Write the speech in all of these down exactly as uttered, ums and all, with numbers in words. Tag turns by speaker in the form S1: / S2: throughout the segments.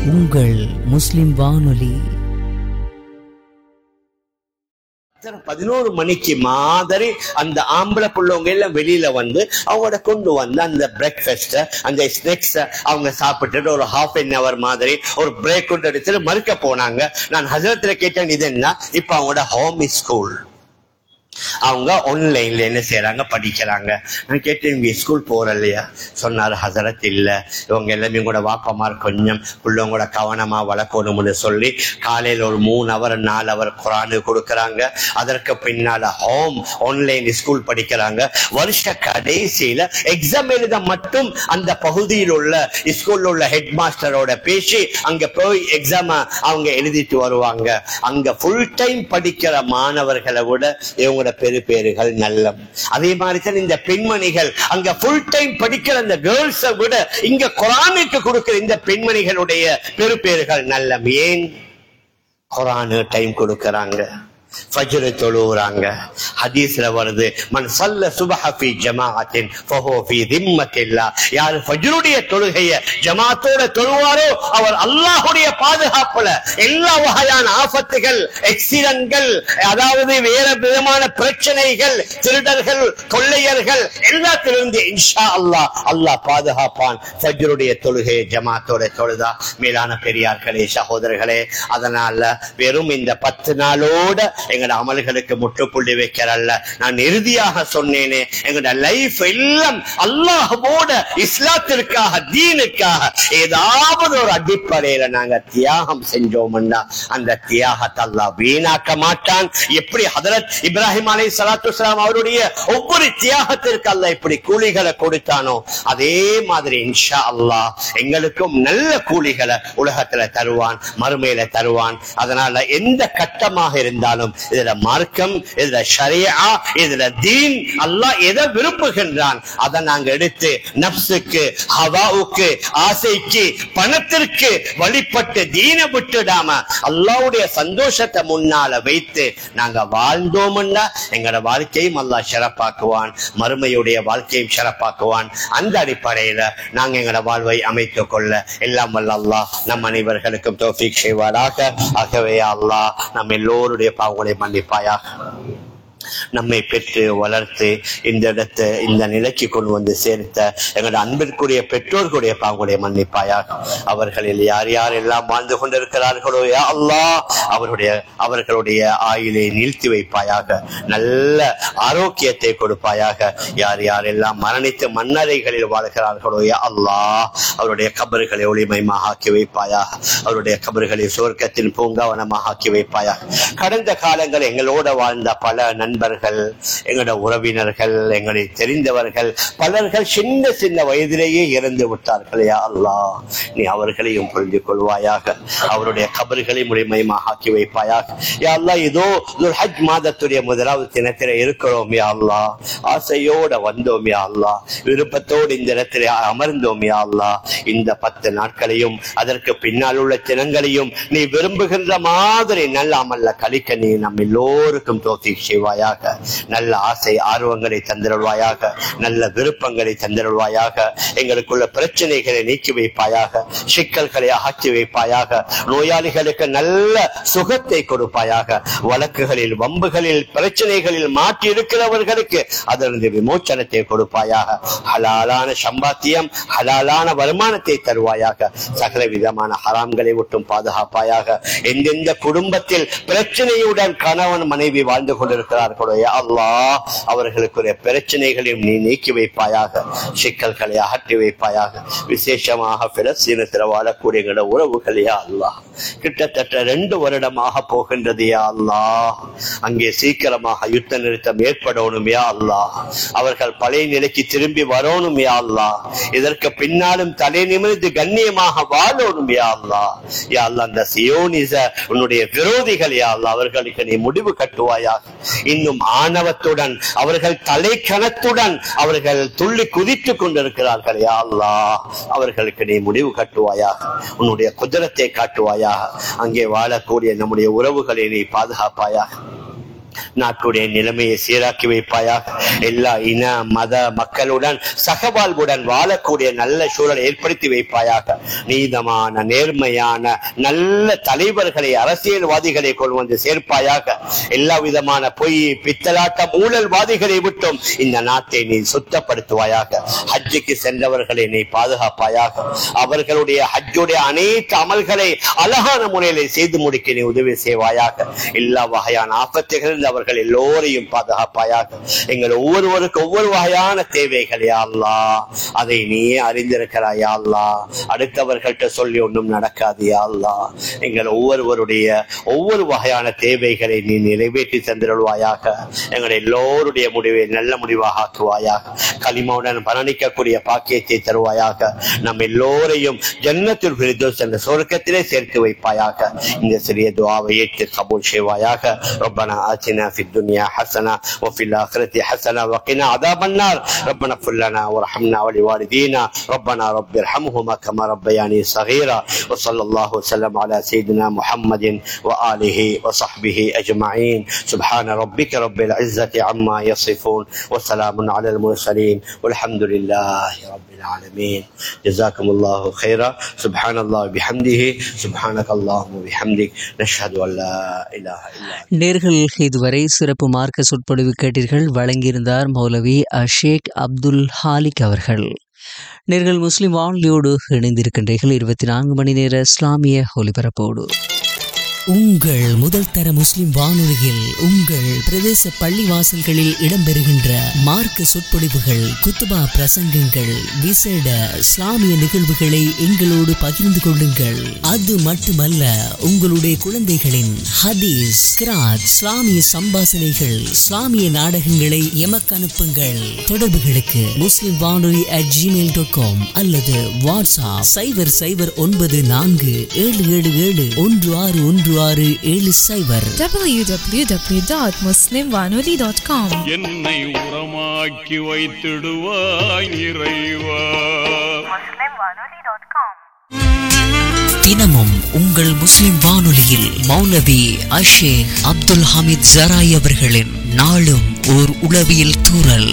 S1: உங்கள் முஸ்லிம் வானொலி.
S2: பதினோரு மணிக்கு மாதிரி அந்த ஆம்பளை புள்ளவங்க எல்லாம் வெளியில வந்து அவங்களோட கொண்டு வந்து அந்த பிரேக்ஃபாஸ்ட அந்த ஸ்நாக்ஸ் அவங்க சாப்பிட்டுட்டு ஒரு ஹாஃப் அன் அவர் மாதிரி ஒரு பிரேக் கொண்டு எடுத்துட்டு மறுக்க போனாங்க. நான் ஹசரத்துல கேட்டேன், இது என்ன? இப்ப அவங்களோட ஹோம் ஸ்கூல், அவங்க ஆன்லைன்ல என்ன செய்யறாங்க, படிக்கிறாங்க. நான் கேட்டேன், இவங்க ஸ்கூல் போற இல்லையா? சொன்னாரு, ஹசரத் இல்ல, இவங்க எல்லாமே கூட வாப்பமார் கொஞ்சம் உள்ளவங்களோட கவனமா வளர்க்கணும்னு சொல்லி காலையில ஒரு மூணு அவர் நாலு அவர் குரானு கொடுக்கறாங்க. அதற்கு பின்னால ஹோம் ஆன்லைன் ஸ்கூல் படிக்கிறாங்க. வருஷ கடைசியில எக்ஸாம் எழுத மட்டும் அந்த பகுதியில் உள்ள ஸ்கூல்ல உள்ள ஹெட் மாஸ்டரோட பேசி அங்க போய் எக்ஸாம் அவங்க எழுதிட்டு வருவாங்க. அங்க ஃபுல் டைம் படிக்கிற மாணவர்களை விட இவங்க பெரு பேருகள் நல்ல. அதே மாதிரி தான் இந்த பெண்மணிகள் அங்க ஃபுல் டைம் படிக்கிற அந்த கேர்ள்ஸை விட இங்க குரானுக்கு கொடுக்கிற இந்த பெண்மணிகளுடைய பெரு பேருகள் நல்ல. ஏன்? குரானு டைம் கொடுக்கறாங்க, ஃபஜ்ர் தொழுறாங்க. ஹதீஸ்ல வருது, மன் ஸல்ல சுப்ஹ ஃபீ ஜமாஅத்தின் ஃபஹுவ ஃபீ திம்மத்தில்லாஹ். யார் ஃபஜ்ருடைய தொழுகையை ஜமாத்தோட தொழுவாரோ அவர் அல்லாஹ்வுடைய பாதுகாப்புல எல்லா வகையான ஆபத்துகள், ஆக்சிடென்ட்கள், அதாவது வேற விதமான பிரச்சனைகள், திருடர்கள், கொள்ளையர்கள் எல்லாத்திலிருந்து இன்ஷா அல்லாஹ் அல்லாஹ் பாதுகாப்பான். ஃபஜ்ருடைய தொழுகையை ஜமாத்தோட தொழுதா. மேலான பெரியார்களே, சகோதரர்களே, அதனால வெறும் இந்த பத்து நாளோட எங்கட அமல்களுக்கு முற்றுப்புள்ளி வைக்கிறல்ல. நான் இறுதியாக சொன்னேனே, எங்கட லைஃப் எல்லாம் அல்லாஹ்வோட இஸ்லாத்திற்காக, தீனுக்காக ஏதாவது ஒரு அடிப்படையில நாங்க தியாகம் செஞ்சோம்னா அந்த தியாகத்தை அல்லாஹ் வீணாக்க மாட்டான். எப்படி ஹதரத் இப்ராஹிம் அலைஹிஸ்ஸலாத்து வஸ்ஸலாம் அவருடைய ஒவ்வொரு தியாகத்திற்கு அல்லாஹ் எப்படி கூலிகளை கொடுத்தானோ அதே மாதிரி இன்ஷா அல்லாஹ் எங்களுக்கும் நல்ல கூலிகளை உலகத்துல தருவான், மறுமையில தருவான். அதனால எந்த கட்டமாக இருந்தாலும் இதுல மார்க்கம், இதுல ஷரியா, இதுல தீன், அல்லாஹ் எதை விரும்புகின்றான் அதை நாங்க எடுத்து நப்சுக்கு, ஹவாவுக்கு, ஆசைக்கு, பணத்திற்கு வழிபட்டு தீனை விட்டுடாம அல்லாஹ்வுடைய சந்தோஷத்தை முன்னால வைத்து நாங்க வாழ்ந்தோம்னா எங்களோட வாழ்க்கையும் அல்லாஹ் சிறப்பாக்குவான், மறுமையுடைய வாழ்க்கையும் சிறப்பாக்குவான். அந்த அடிப்படையில நாங்க எங்களோட வாழ்வை அமைத்துக் கொள்ள எல்லாம் வல்ல அல்லாஹ் நம் அனைவர்களுக்கும் தௌஃபீக் செய்வாராக. ஆகவே அல்லாஹ் நம் எல்லோருடைய பாவங்களை மன்னிப்பாயாக. நம்மை பெற்று வளர்த்து இந்த இடத்தை இந்த நிலைக்கு கொண்டு வந்து சேர்த்த எங்களுடைய அன்பிற்குரிய பெற்றோர்களுடைய பாவங்களுடைய மன்னிப்பாயாக. அவர்களில் யார் யார் எல்லாம் வாழ்ந்து கொண்டிருக்கிறார்களோ யா அல்லாஹ் அவருடைய அவர்களுடைய ஆயுளை நீழ்த்தி வைப்பாயாக, நல்ல ஆரோக்கியத்தை கொடுப்பாயாக. யார் யார் எல்லாம் மரணித்து மண்ணறைகளில் வாழ்கிறார்களோ யா அல்லாஹ் அவருடைய கபர்களை ஒளிமயமாக ஆக்கி வைப்பாயாக, அவருடைய கபர்களை சுவர்க்கத்தின் பூங்காவனமாக ஆக்கி வைப்பாயாக. கடந்த காலங்கள் எங்களோட வாழ்ந்த பல நண்பர்கள், எங்களோட உறவினர்கள், எங்களை தெரிந்தவர்கள் பலர்கள் சின்ன சின்ன வயதிலேயே இறந்து விட்டார்கள். யா அல்லாஹ் நீ அவர்களையும் புரிந்து கொள்வாயாக, அவருடைய கபர்களை முழுமையாக ஆக்கி வைப்பாயாக. யா அல்லாஹ் இதோ துல்ஹஜ் மாதத்துடைய முதலாவது தினத்திலே இருக்கிறோம். யா அல்லாஹ் ஆசையோட வந்தோம். யா அல்லாஹ் விருப்பத்தோடு இந்த இடத்திலே அமர்ந்தோம். யா அல்லாஹ் இந்த பத்து நாட்களையும் அதற்கு பின்னால் உள்ள தினங்களையும் நீ விரும்புகின்ற மாதிரி நல்ல அமல்ல கழிக்க நீ நம் எல்லோருக்கும் தௌஃபீக் செய்வாயாக. நல்ல ஆசை ஆர்வங்களை தந்திருவாயாக, நல்ல விருப்பங்களை தந்திருவாயாக. எங்களுக்குள்ள பிரச்சனைகளை நீக்கி வைப்பாயாக, சிக்கல்களை அகற்றி வைப்பாயாக. நோயாளிகளுக்கு நல்ல சுகத்தை கொடுப்பாயாக. வழக்குகளில், வம்புகளில், பிரச்சனைகளில் மாற்றி இருக்கிறவர்களுக்கு அதற்கு விமோச்சனத்தை கொடுப்பாயாக. ஹலாலான சம்பாத்தியம், ஹலாலான வருமானத்தை தருவாயாக. சகல விதமான ஹராம்களை விட்டும் பாதுகாப்பாயாக. எந்தெந்த குடும்பத்தில் பிரச்சனையுடன் கணவன் மனைவி வாழ்ந்து கொண்டிருக்கிறார்களோ யா அல்லாஹ் அவர்களுக்குரிய பிரச்சனைகளையும் நீ நீக்கி வைப்பாயாக, சிக்கல்களை அகற்றி வைப்பாயாக. விசேஷமாக பிலஸ்தீனத்தில் வாழக்கூடிய உறவுகள் யா அல்லாஹ் கிட்டத்தட்ட ரெண்டு வருடமாக போகின்றது. யா அல்லாஹ் அங்கே சீக்கிரமாக யுத்த நிறுத்தம் ஏற்படணும். யா அல்லாஹ் அவர்கள் பழைய நிலைக்கு திரும்பி வரணும். யா அல்லாஹ் இதற்கு பின்னாலும் தலை நிமிர்ந்து கண்ணியமாக வாழணும். யா அல்லாஹ் யா அல்லாஹ் அந்த சியோனிச உன்னுடைய விரோதிகள் யா அல்லாஹ் அவர்களுக்கு நீ முடிவு கட்டுவாயாக. இன்னும் ஆணவத்துடன் அவர்கள் தலை கணத்துடன் அவர்கள் துள்ளி குதித்துக் கொண்டிருக்கிறார்கள். யா அல்லாஹ் அவர்களுக்கு நீ முடிவு கட்டுவாயாக, உன்னுடைய குதிரத்தை காட்டுவாயாக. அங்கே வாழக்கூடிய நம்முடைய உறவுகளை நீ பாதுகாப்பாயாக. நாட்டுடைய நிலைமையை சீராக்கி வைப்பாயாக. எல்லா இன மத மக்களுடன் சகவாழ்வுடன் வாழக்கூடிய நல்ல சூழலை ஏற்படுத்தி வைப்பாயாக. நீதமான நேர்மையான நல்ல தலைவர்களை அரசியல்வாதிகளை கொண்டு வந்து சேர்ப்பாயாக. எல்லா விதமான பொய் பித்தலாட்ட ஊழல்வாதிகளை விட்டும் இந்த நாட்டை நீ சுத்தப்படுத்துவாயாக. ஹஜ்ஜுக்கு சென்றவர்களை நீ பாதுகாப்பாயாக. அவர்களுடைய ஹஜ்ஜுடைய அனைத்து அமல்களை அழகான முறையில் செய்து முடிக்க நீ உதவி செய்வாயாக. எல்லா வகையான ஆபத்துகளில் அவர்கள் எல்லோரையும் பாதுகாப்பாயாக. எங்கள் ஒவ்வொருவருக்கு ஒவ்வொரு வகையான தேவைகள் யா அல்லாஹ், அதை நீயே அறிந்திருக்கிறாய் யா அல்லாஹ். அடுத்தவர்கள்ட்ட சொல்லி ஒன்றும் நடக்காது யா அல்லாஹ். எங்கள் ஒவ்வொருவருடைய ஒவ்வொரு வகையான தேவைகளை நீ நிறைவேற்றி தந்திருவாயாக. எங்கள் எல்லோருடைய முடிவை நல்ல முடிவாக ஆக்குவாயாக. களிமாவுடன் பலனிக்கக்கூடிய பாக்கியத்தை தருவாயாக. நம் எல்லோரையும் ஜன்னத்துல் ஃபிர்தௌஸ் என்ற சொர்க்கத்திலே சேர்த்து வைப்பாயாக. இந்த சிறிய துஆவை ஏற்று கபூல் செய்வாயாக. ربنا آتنا في الدنيا حسنة وفي الآخرة حسنة وقنا عذاب النار. ربنا اغفر لنا وارحمنا ولوالدينا. ربنا رب ارحمهما كما ربياني صغيرا. وصلى الله وسلم على سيدنا محمد وآله وصحبه أجمعين. سبحان ربك رب العزة عما يصفون وسلام على المرسلين والحمد لله رب العالمين. جزاكم الله خيرا. سبحان الله وبحمده. سبحانك اللهم وبحمدك نشهد أن لا إله إلا أنت.
S1: நேர்கள் இதுவரை சிறப்பு மார்க்க சொற்பொழிவு கேட்டீர்கள். வழங்கியிருந்தார் மௌலவி ஷேக் அப்துல் ஹாலிக் அவர்கள். நேர்கள் முஸ்லிம் வானொலியோடு இணைந்திருக்கின்றீர்கள். இருபத்தி நான்கு மணி நேர இஸ்லாமிய ஒலிபரப்போடு உங்கள் முதல் தர முஸ்லிம் வானொலியில் உங்கள் பிரதேச பள்ளிவாசல்களில் இடம்பெறுகின்ற மார்க்க சொற்பொழிவுகள், குத்துபா பிரசங்கங்கள், விசேட இஸ்லாமிய நிகழ்வுகளை எங்களோடு பகிர்ந்து கொள்ளுங்கள். அது மட்டுமல்ல, உங்களுடைய குழந்தைகளின் ஹதீஸ், கிராத், இஸ்லாமிய சம்பாசனைகள், இஸ்லாமிய நாடகங்களை எமக்கு அனுப்புங்கள். தொடர்புகளுக்கு முஸ்லிம் வானொலி அட் ஜிமெயில் டாட் காம் அல்லது வாட்ஸ்அப் சைபர் சைபர் ஒன்பது நான்கு ஏழு ஏழு ஏழு ஒன்று ஆறு ஒன்று ஆறு ஏழு சைபர்
S3: டபிள்யூ டபிள்யூ டபிள்யூ டாட் முஸ்லிம் வானொலி டாட் காம்.
S4: என்னை உரமாக்கி வைத்திடுவாய் இறைவா.
S1: தினமும் உங்கள் முஸ்லிம் வானொலியில் மௌலவி ஷேக் அப்துல் ஹமீத் ஜராய் அவர்களின் நாளும் ஓர் உளவியல் தூறல்.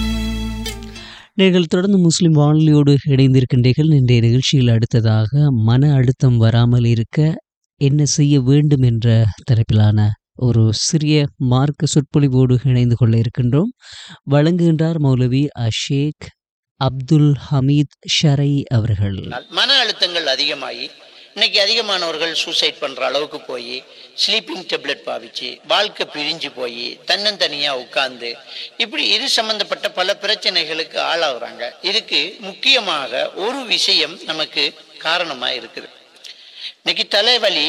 S1: நீங்கள் தொடர்ந்து முஸ்லிம் வானொலியோடு இணைந்திருக்கின்றீர்கள். இன்றைய நிகழ்ச்சியில் அடுத்ததாக மன அழுத்தம் வராமல் இருக்க என்ன செய்ய வேண்டும் என்ற தலைப்பிலான ஒரு சிறிய மார்க்க சொற்பொழிவோடு இணைந்து கொள்ள இருக்கின்றோம். வழங்குகின்றார் மௌலவி ஷேக் அப்துல் ஹமீத் ஷரை அவர்கள்.
S5: மன அழுத்தங்கள் அதிகமாகி இன்னைக்கு அதிகமானவர்கள் சூசைட் பண்ற அளவுக்கு போய் ஸ்லீப்பிங் டேப்லெட் பாவிச்சு வாழ்க்கை பிரிஞ்சு போய் தன்னந்தனியா உட்கார்ந்து இப்படி இது சம்பந்தப்பட்ட பல பிரச்சனைகளுக்கு ஆளாகிறாங்க. இதுக்கு முக்கியமாக ஒரு விஷயம் நமக்கு காரணமா இருக்குது. இன்னைக்கு தலைவலி,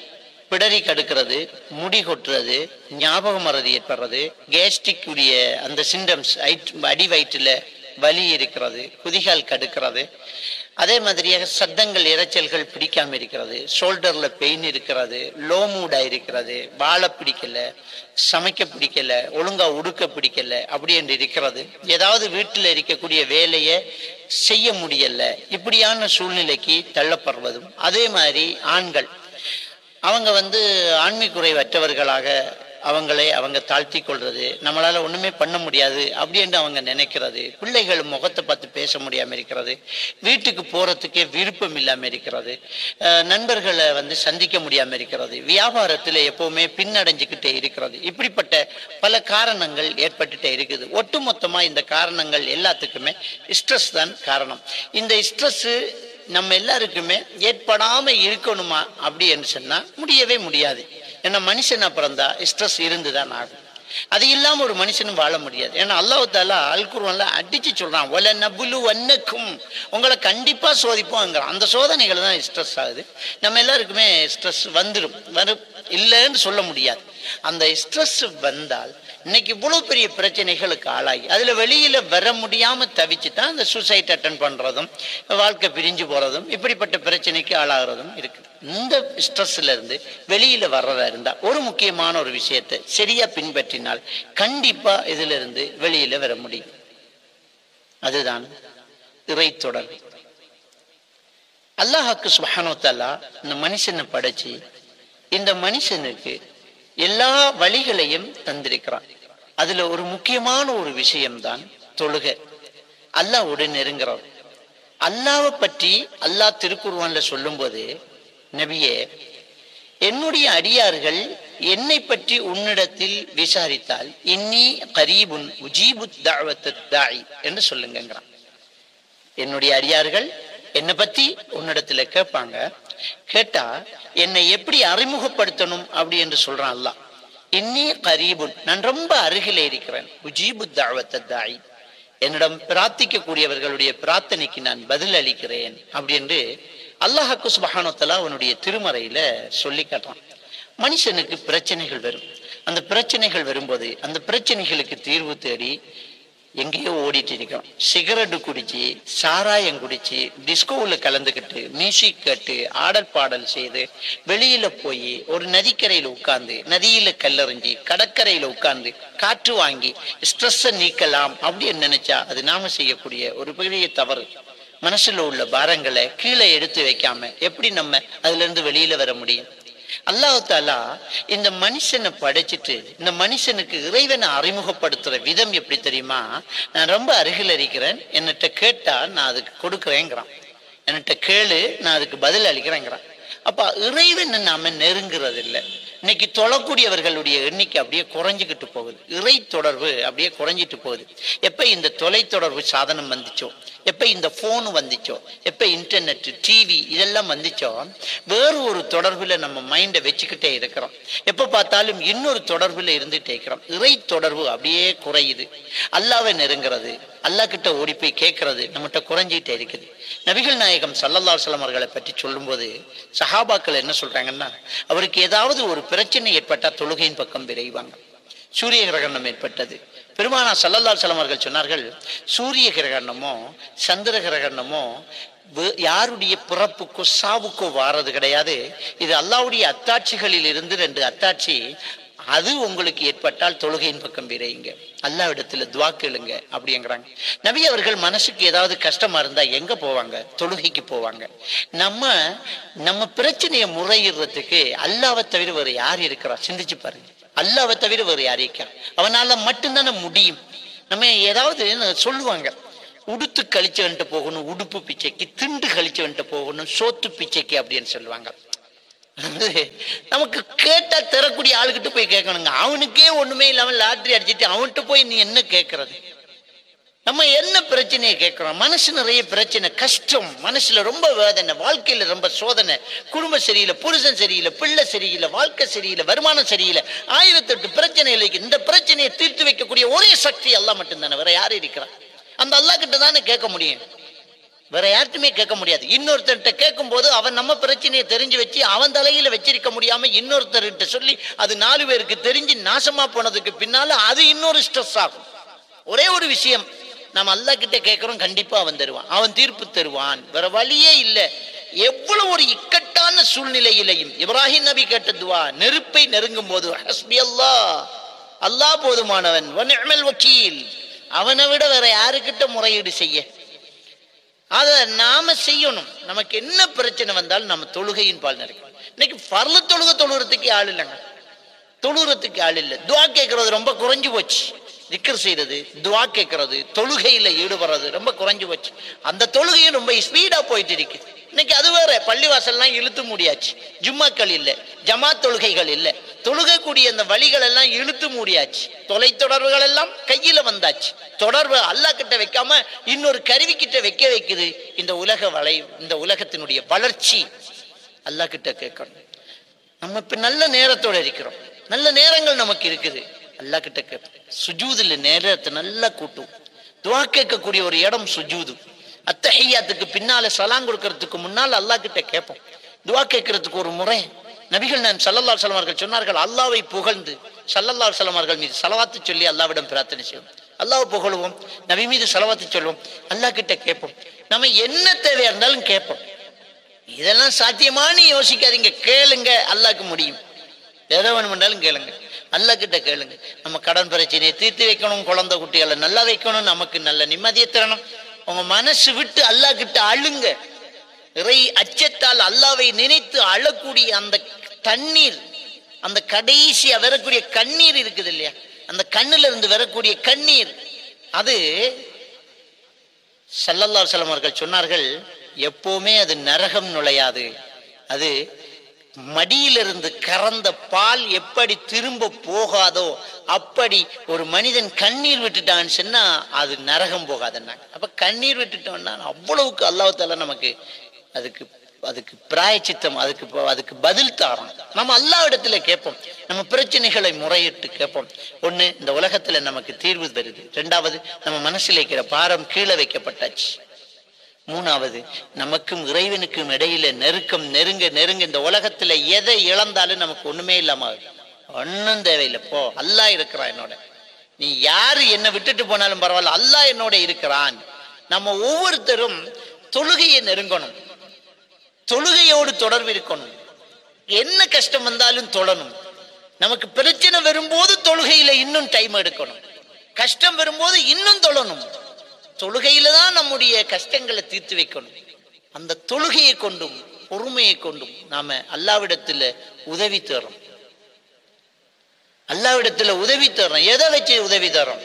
S5: பிடரி கடுக்கிறது, முடி கொட்டுறது, ஞாபக மறதி ஏற்படுறது, கேஸ்ட்ரிக் உடைய அந்த சிம்டம்ஸ், அடி வயிற்றுல வலி இருக்கிறது, குதிகால் கடுக்கிறது, அதே மாதிரியாக சத்தங்கள் இரைச்சல்கள் பிடிக்காம இருக்கிறது, ஷோல்டர்ல பெயின் இருக்கிறது, லோ மூடா இருக்கிறது, வாழ பிடிக்கல, சமைக்க பிடிக்கல, ஒழுங்கா உடுக்க பிடிக்கல, அப்படி என்று இருக்கிறது. ஏதாவது வீட்டில் இருக்கக்கூடிய வேலையை செய்ய முடியல, இப்படியான சூழ்நிலைக்கு தள்ளப்படுவதும். அதே மாதிரி ஆண்கள் அவங்க வந்து ஆண்மை குறைவற்றவர்களாக அவங்களே அவங்க தாழ்த்தி கொள்றது, நம்மளால ஒண்ணுமே பண்ண முடியாது அப்படி என்று அவங்க நினைக்கிறது. பிள்ளைகள் முகத்தை பார்த்து பேச முடியாம இருக்கிறது, வீட்டுக்கு போறதுக்கே விருப்பம் இல்லாம இருக்கிறது, நண்பர்களை வந்து சந்திக்க முடியாம இருக்கிறது, வியாபாரத்துல எப்பவுமே பின்னடைஞ்சுக்கிட்டே இருக்கிறது. இப்படிப்பட்ட பல காரணங்கள் ஏற்பட்டுட்டே இருக்குது. ஒட்டுமொத்தமா இந்த காரணங்கள் எல்லாத்துக்குமே ஸ்ட்ரெஸ் தான் காரணம். இந்த ஸ்ட்ரெஸ் நம்ம எல்லாருக்குமே ஏற்படாம இருக்கணுமா அப்படி என்று சொன்னா முடியவே முடியாது. ஏன்னா மனுஷனா பிறந்தா ஸ்ட்ரெஸ் இருந்துதான் ஆகும். அது இல்லாம ஒரு மனுஷனும் வாழ முடியாது. ஏன்னா அல்லாஹ் தஆலா அல் குர்ஆன்ல அடிச்சு சொல்றான், வல நபுலு வன்னக்கும், உங்களை கண்டிப்பா சோதிப்போங்கிறான். அந்த சோதனைகள் தான் ஸ்ட்ரெஸ் ஆகுது. நம்ம எல்லாருக்குமே ஸ்ட்ரெஸ் வந்துடும், வரும் இல்லைன்னு சொல்ல முடியாது. அந்த ஸ்ட்ரெஸ் வந்தால் இன்னைக்கு இவ்வளவு பெரிய பிரச்சனைகளுக்கு ஆளாகி அதுல வெளியில வர முடியாம தவிச்சு தான் இந்த சூசைட் அட்டன் பண்றதும் வாழ்க்கை பிரிஞ்சு போறதும் இப்படிப்பட்ட பிரச்சனைக்கு ஆளாகிறதும் இருக்குது. இந்த ஸ்ட்ரெஸ்ல இருந்து வெளியில வர்றதா இருந்தா ஒரு முக்கியமான ஒரு விஷயத்தை சரியா பின்பற்றினால் கண்டிப்பா இதுல இருந்து வெளியில வர முடியும். அதுதான் இறை தொடர்பு. அல்லாஹ்வுக்கு சுப்ஹானஹு வ தஆலா இந்த மனுஷனை படைச்சு இந்த மனுஷனுக்கு எல்லா வழிகளையும் தந்திருக்கிறான். அதுல ஒரு முக்கியமான ஒரு விஷயம்தான் தொழுகை. அல்லாஹ்வோடு நெருங்குறோம். அல்லாஹ்வை பற்றி அல்லாஹ் திருக்குர்ஆன்ல சொல்லும் போது, நபியே, என்னுடைய அடியார்கள் என்னை பற்றி உன்னிடத்தில் விசாரித்தால் இன்னி கரீபுன் உஜீபு தஅவத்தத் தாஇ என்று சொல்லுங்கிறான். என்னுடைய அடியார்கள் என்னை பத்தி உன்னிடத்துல கேட்பாங்க. கேட்டா என்னை எப்படி அறிமுகப்படுத்தணும் அப்படி என்று சொல்றான் அல்லாஹ். இன்னி கரீபுன், நான் ரொம்ப அருகிலே இருக்கிறேன். உஜீபு தஅவத்தத் தாஇ, என்னிடம் பிரார்த்திக்க கூடியவர்களுடைய பிரார்த்தனைக்கு நான் பதில் அளிக்கிறேன் அப்படி என்று அல்லாஹ் சுப்ஹானஹு வ தஆலா அவனுடைய திருமறையில சொல்லி காட்டுறான். மனுஷனுக்கு பிரச்சனைகள் வரும். அந்த பிரச்சனைகள் வரும்போது அந்த பிரச்சனைகளுக்கு தீர்வு தேடி எங்கேயோ ஓடிட்டு இருக்கிறோம். சிகரெட்டு குடிச்சு, சாராயம் குடிச்சு, டிஸ்கோவில் கலந்துக்கிட்டு, மியூசிக் கேட்டு, ஆடல் பாடல் செய்து, வெளியில போய் ஒரு நதிக்கரையில உட்கார்ந்து, நதியில கல்லறிஞ்சி, கடற்கரையில உட்கார்ந்து காற்று வாங்கி ஸ்ட்ரெஸ்ஸை நீக்கலாம் அப்படின்னு நினைச்சா அது நாம செய்யக்கூடிய ஒரு பெரிய தவறு. மனசுல உள்ள பாரங்களை கீழே எடுத்து வைக்காம எப்படி நம்ம அதுல இருந்து வெளியில வர முடியும்? அல்லாஹ் தஆலா இந்த மனுஷனை படைச்சிட்டு இந்த மனுஷனுக்கு இறைவனை அறிமுகப்படுத்துற விதம் எப்படி தெரியுமா? நான் ரொம்ப அருகில் இருக்கிறேன், என்னட்ட கேட்டா நான் அதுக்கு கொடுக்குறேங்கிறான். என்னட்ட கேளு, நான் அதுக்கு பதில் அளிக்கிறேங்கிறான். அப்ப இறைவனை நாம நெருங்குறது இல்லை. இன்னைக்கு தொழக்கூடியவர்களுடைய எண்ணிக்கை அப்படியே குறைஞ்சிக்கிட்டு போகுது. இறை தொடர்பு அப்படியே குறைஞ்சிட்டு போகுது. எப்ப இந்த தொலை தொடர்பு சாதனம் வந்துச்சோ, எப்ப இந்த போன் வந்துச்சோ, எப்ப இன்டர்நெட், டிவி இதெல்லாம் வந்துச்சோ, வேறு ஒரு தொடர்புல நம்ம மைண்டை வச்சுக்கிட்டே இருக்கிறோம். எப்ப பார்த்தாலும் இன்னொரு தொடர்புல இருந்துட்டே இருக்கிறோம். இறை தொடர்பு அப்படியே குறையுது. அல்லாஹ்வை நெருங்கிறது, அல்லாஹ் கிட்ட ஓடி போய் கேட்கறது நம்மகிட்ட குறைஞ்சிட்டே இருக்குது. நபிகள் நாயகம் ஸல்லல்லாஹு அலைஹி வஸல்லம் அவர்களை பற்றி சொல்லும் போது சஹாபாக்கள் என்ன சொல்றாங்கன்னா, அவருக்கு ஏதாவது ஒரு பிரச்சனை ஏற்பட்டா தொழுகையின் பக்கம் விரைவாங்க. சூரிய கிரகணம் ஏற்பட்டது. பெருமானா ஸல்லல்லாஹு அலைஹி வஸல்லம் அவர்கள் சொன்னார்கள், சூரிய கிரகணமோ சந்திர கிரகணமோ யாருடைய பிறப்புக்கோ சாவுக்கோ வாரது கிடையாது. இது அல்லாஹ்வுடைய அத்தாட்சிகளில் இருந்து ரெண்டு அத்தாட்சி. அது உங்களுக்கு ஏற்பட்டால் தொழுகையின் பக்கம் விரையுங்க, அல்லாஹ்விடத்துல துஆ கேளுங்க அப்படிங்கிறாங்க. நபி அவர்கள் மனசுக்கு ஏதாவது கஷ்டமா இருந்தா எங்க போவாங்க? தொழுகைக்கு போவாங்க. நம்ம நம்ம பிரச்சனையை முறையிடுறதுக்கு அல்லாஹ்வை தவிர வேறு யார் இருக்கிறா? சிந்திச்சு பாருங்க. அல்லாஹ்வை தவிர வேறு யார் இருக்கா? அவனால மட்டும்தானே முடியும். நம்ம ஏதாவது சொல்லுவாங்க, உடுத்து கழிச்சவன்ட்டு போகணும் உடுப்பு பிச்சைக்கு, திண்டு கழிச்சவன்ட்டு போகணும் சோத்து பிச்சைக்கு அப்படின்னு சொல்லுவாங்க. நமக்கு கேட்டா தரக்கூடிய ஆளுகிட்ட போய் கேட்கணுங்க. அவனுக்கே ஒண்ணுமே இல்லாம லாட்டரி அடிச்சுட்டு அவன்கிட்ட போய் நீ என்ன கேட்கறது? நம்ம என்ன பிரச்சனையை கேட்கிறோம்? மனசு நிறைய பிரச்சனை, கஷ்டம், மனசுல ரொம்ப வேதனை, வாழ்க்கையில ரொம்ப சோதனை, குடும்பம் சரியில்லை, புருஷன் சரியில்லை, பிள்ளை சரியில்லை, வாழ்க்கை சரியில்லை, வருமானம் சரியில்லை, ஆயிரத்தெட்டு பிரச்சனைகள் இருக்கு. இந்த பிரச்சனையை தீர்த்து வைக்கக்கூடிய ஒரே சக்தி அல்லாஹ் மட்டும்தானே, வேற யாரு இருக்கிறான்? அந்த அல்லாஹ் கிட்ட தானே கேட்க முடியும், வேற யார்ட்டுமே கேட்க முடியாது. இன்னொருத்தர்கிட்ட கேட்கும் போது அவன் நம்ம பிரச்சனையை தெரிஞ்சு வச்சு அவன் தலையில வச்சிருக்க முடியாம இன்னொருத்தர்கிட்ட சொல்லி அது நாலு பேருக்கு தெரிஞ்சு நாசமா போனதுக்கு பின்னால அது இன்னொரு ஸ்ட்ரெஸ் ஆகும். ஒரே ஒரு விஷயம், நம்ம அல்லாஹ் கிட்ட கேட்கிறோம், கண்டிப்பா அவன் தருவான், அவன் தீர்ப்பு தருவான், வேற வழியே இல்லை. எவ்வளவு ஒரு இக்கட்டான சூழ்நிலையிலையும் இப்ராஹிம் நபி கேட்ட துவா, நெருப்பை நெருங்கும் போது ஹஸ்பி அல்லாஹ், அல்லாஹ் போதுமானவன், வ நிஅமல் வக்கீல், அவனை விட வேற யாருக்கிட்ட முறையீடு செய்ய? அதை நாம செய்யணும். நமக்கு என்ன பிரச்சனை வந்தாலும் நம்ம தொழுகையின் பால் நடக்கும். இன்னைக்கு பர்ல தொழுகை தொழுகிறதுக்கு ஆள் இல்லைங்க, தொழுகிறதுக்கு ஆள் இல்லை. துவா கேட்கறது ரொம்ப குறைஞ்சு போச்சு. திக்ர் செய்யறது, துவா கேட்கறது, தொழுகையில ஈடுபடுறது ரொம்ப குறைஞ்சு போச்சு. அந்த தொழுகையும் ரொம்ப ஸ்பீடா போயிட்டு இருக்கு. இன்னைக்கு அது வேற, பள்ளிவாசல்லாம் இழுத்து மூடியாச்சு, ஜும்மாக்கள் இல்லை, ஜமாத் தொழுகைகள் இல்லை, தொழுகை கூடிய அந்த வழிகள் எல்லாம் இழுத்து மூடியாச்சு, தொலை தொடர்புகள் எல்லாம் கையில வந்தாச்சு. தொடர்பு அல்லாஹ் கிட்ட வைக்காம இன்னொரு கருவி கிட்ட வைக்க வைக்குது. இந்த உலக வளை, இந்த உலகத்தினுடைய வளர்ச்சி அல்லாஹ் கிட்ட கேட்கணும். நம்ம இப்ப நல்ல நேரத்தோட இருக்கிறோம், நல்ல நேரங்கள் நமக்கு இருக்குது, அல்லாஹ் கிட்ட கேட்போம். சுஜூதுல நேரத்தை நல்லா கூட்டும். துவா கேட்கக்கூடிய ஒரு இடம் சுஜூது. அத்தஹியாத்துக்கு பின்னால சலாம் கொடுக்கறதுக்கு முன்னால் அல்லாஹ் கிட்ட கேட்போம். துவா கேட்கறதுக்கு ஒரு முறை. நபிகள் நான் ஸல்லல்லாஹு அலைஹி வஸல்லம் அவர்கள் சொன்னார்கள், அல்லாஹ்வை புகழ்ந்து ஸல்லல்லாஹு அலைஹி வஸல்லம் அவர்கள் மீது ஸலவாத்து சொல்லி அல்லாஹ்விடம் பிரார்த்தனை செய்வோம். அல்லாஹ்வை புகழுவோம், நபி மீது ஸலவாத்து சொல்லுவோம், அல்லாஹ் கிட்ட கேட்போம். நம்ம என்ன தேவையா இருந்தாலும் கேட்போம். இதெல்லாம் சாத்தியமானு யோசிக்காதீங்க, கேளுங்க, அல்லாஹ்க்கு முடியும். எதை வேணுமென்றாலும் கேளுங்க, அல்லாஹ் கிட்ட கேளுங்க. நம்ம கடன் பிரச்சனையை தீர்த்து வைக்கணும், குழந்தை குட்டிகளை நல்லா வைக்கணும், நமக்கு நல்ல நிம்மதியை தரணும். உங்க மனசு விட்டு அல்லாஹ் கிட்ட அழுங்க. இறை அச்சத்தால் அல்லாஹ்வை நினைத்து அழக்கூடிய அந்த தண்ணீர் அந்த கடைசியா வரக்கூடிய கண்ணீர் இருக்குது இல்லையா, அந்த கண்ணுல இருந்து வரக்கூடிய கண்ணீர், அது ஸல்லல்லாஹு அலைஹி வஸல்லம் அவர்கள் சொன்னார்கள், எப்பவுமே அது நரகம் நுழையாது. அது மடியிலிருந்து கறந்த பால் எப்படி திரும்ப போகாதோ அப்படி ஒரு மனிதன் கண்ணீர் விட்டுட்டான்னு சொன்னா அது நரகம் போகாதுன்னாங்க. அப்ப கண்ணீர் விட்டுட்டோம்னா அவ்வளவுக்கு அல்லாஹ் தஆலா நமக்கு அதுக்கு அதுக்கு பிராயச்சித்தம், அதுக்கு அதுக்கு பதில் தாரோம். நம்ம அல்லாஹ் இடத்துல கேட்போம், நம்ம பிரச்சனைகளை முறையிட்டு கேட்போம். ஒண்ணு, இந்த உலகத்துல நமக்கு தீர்வு வருது. ரெண்டாவது, நம்ம மனசுல இருக்கிற பாரம் கீழே வைக்கப்பட்டாச்சு. மூணாவது, நமக்கும் இறைவனுக்கும் இடையில நெருக்கம் நெருங்க நெருங்க இந்த உலகத்துல எதை இழந்தாலும் நமக்கு ஒண்ணுமே இல்லாம ஒன்னும் தேவையில்லை. போ, அல்லாஹ் இருக்கிறான் என்னோட, நீ யாரு என்ன விட்டுட்டு போனாலும் பரவாயில்ல, அல்லாஹ் என்னோட இருக்கிறான். நம்ம ஒவ்வொருத்தரும் தொழுகையை நெருங்கணும், தொழுகையோடு தொடர்பு இருக்கணும். என்ன கஷ்டம் வந்தாலும் தொழணும். நமக்கு பிரச்சனை வரும்போது தொழுகையில இன்னும் டைம் எடுக்கணும், கஷ்டம் வரும்போது இன்னும் தொழணும். தொழுகையில தான் நம்முடைய கஷ்டங்களை தீர்த்து வைக்கணும். அந்த தொழுகையை கொண்டும் பொறுமையை கொண்டும் நாம அல்லாஹ்விடத்துல உதவி தரோம். அல்லாஹ்விடத்துல உதவி தரோம். எதை வச்சு உதவி தரோம்?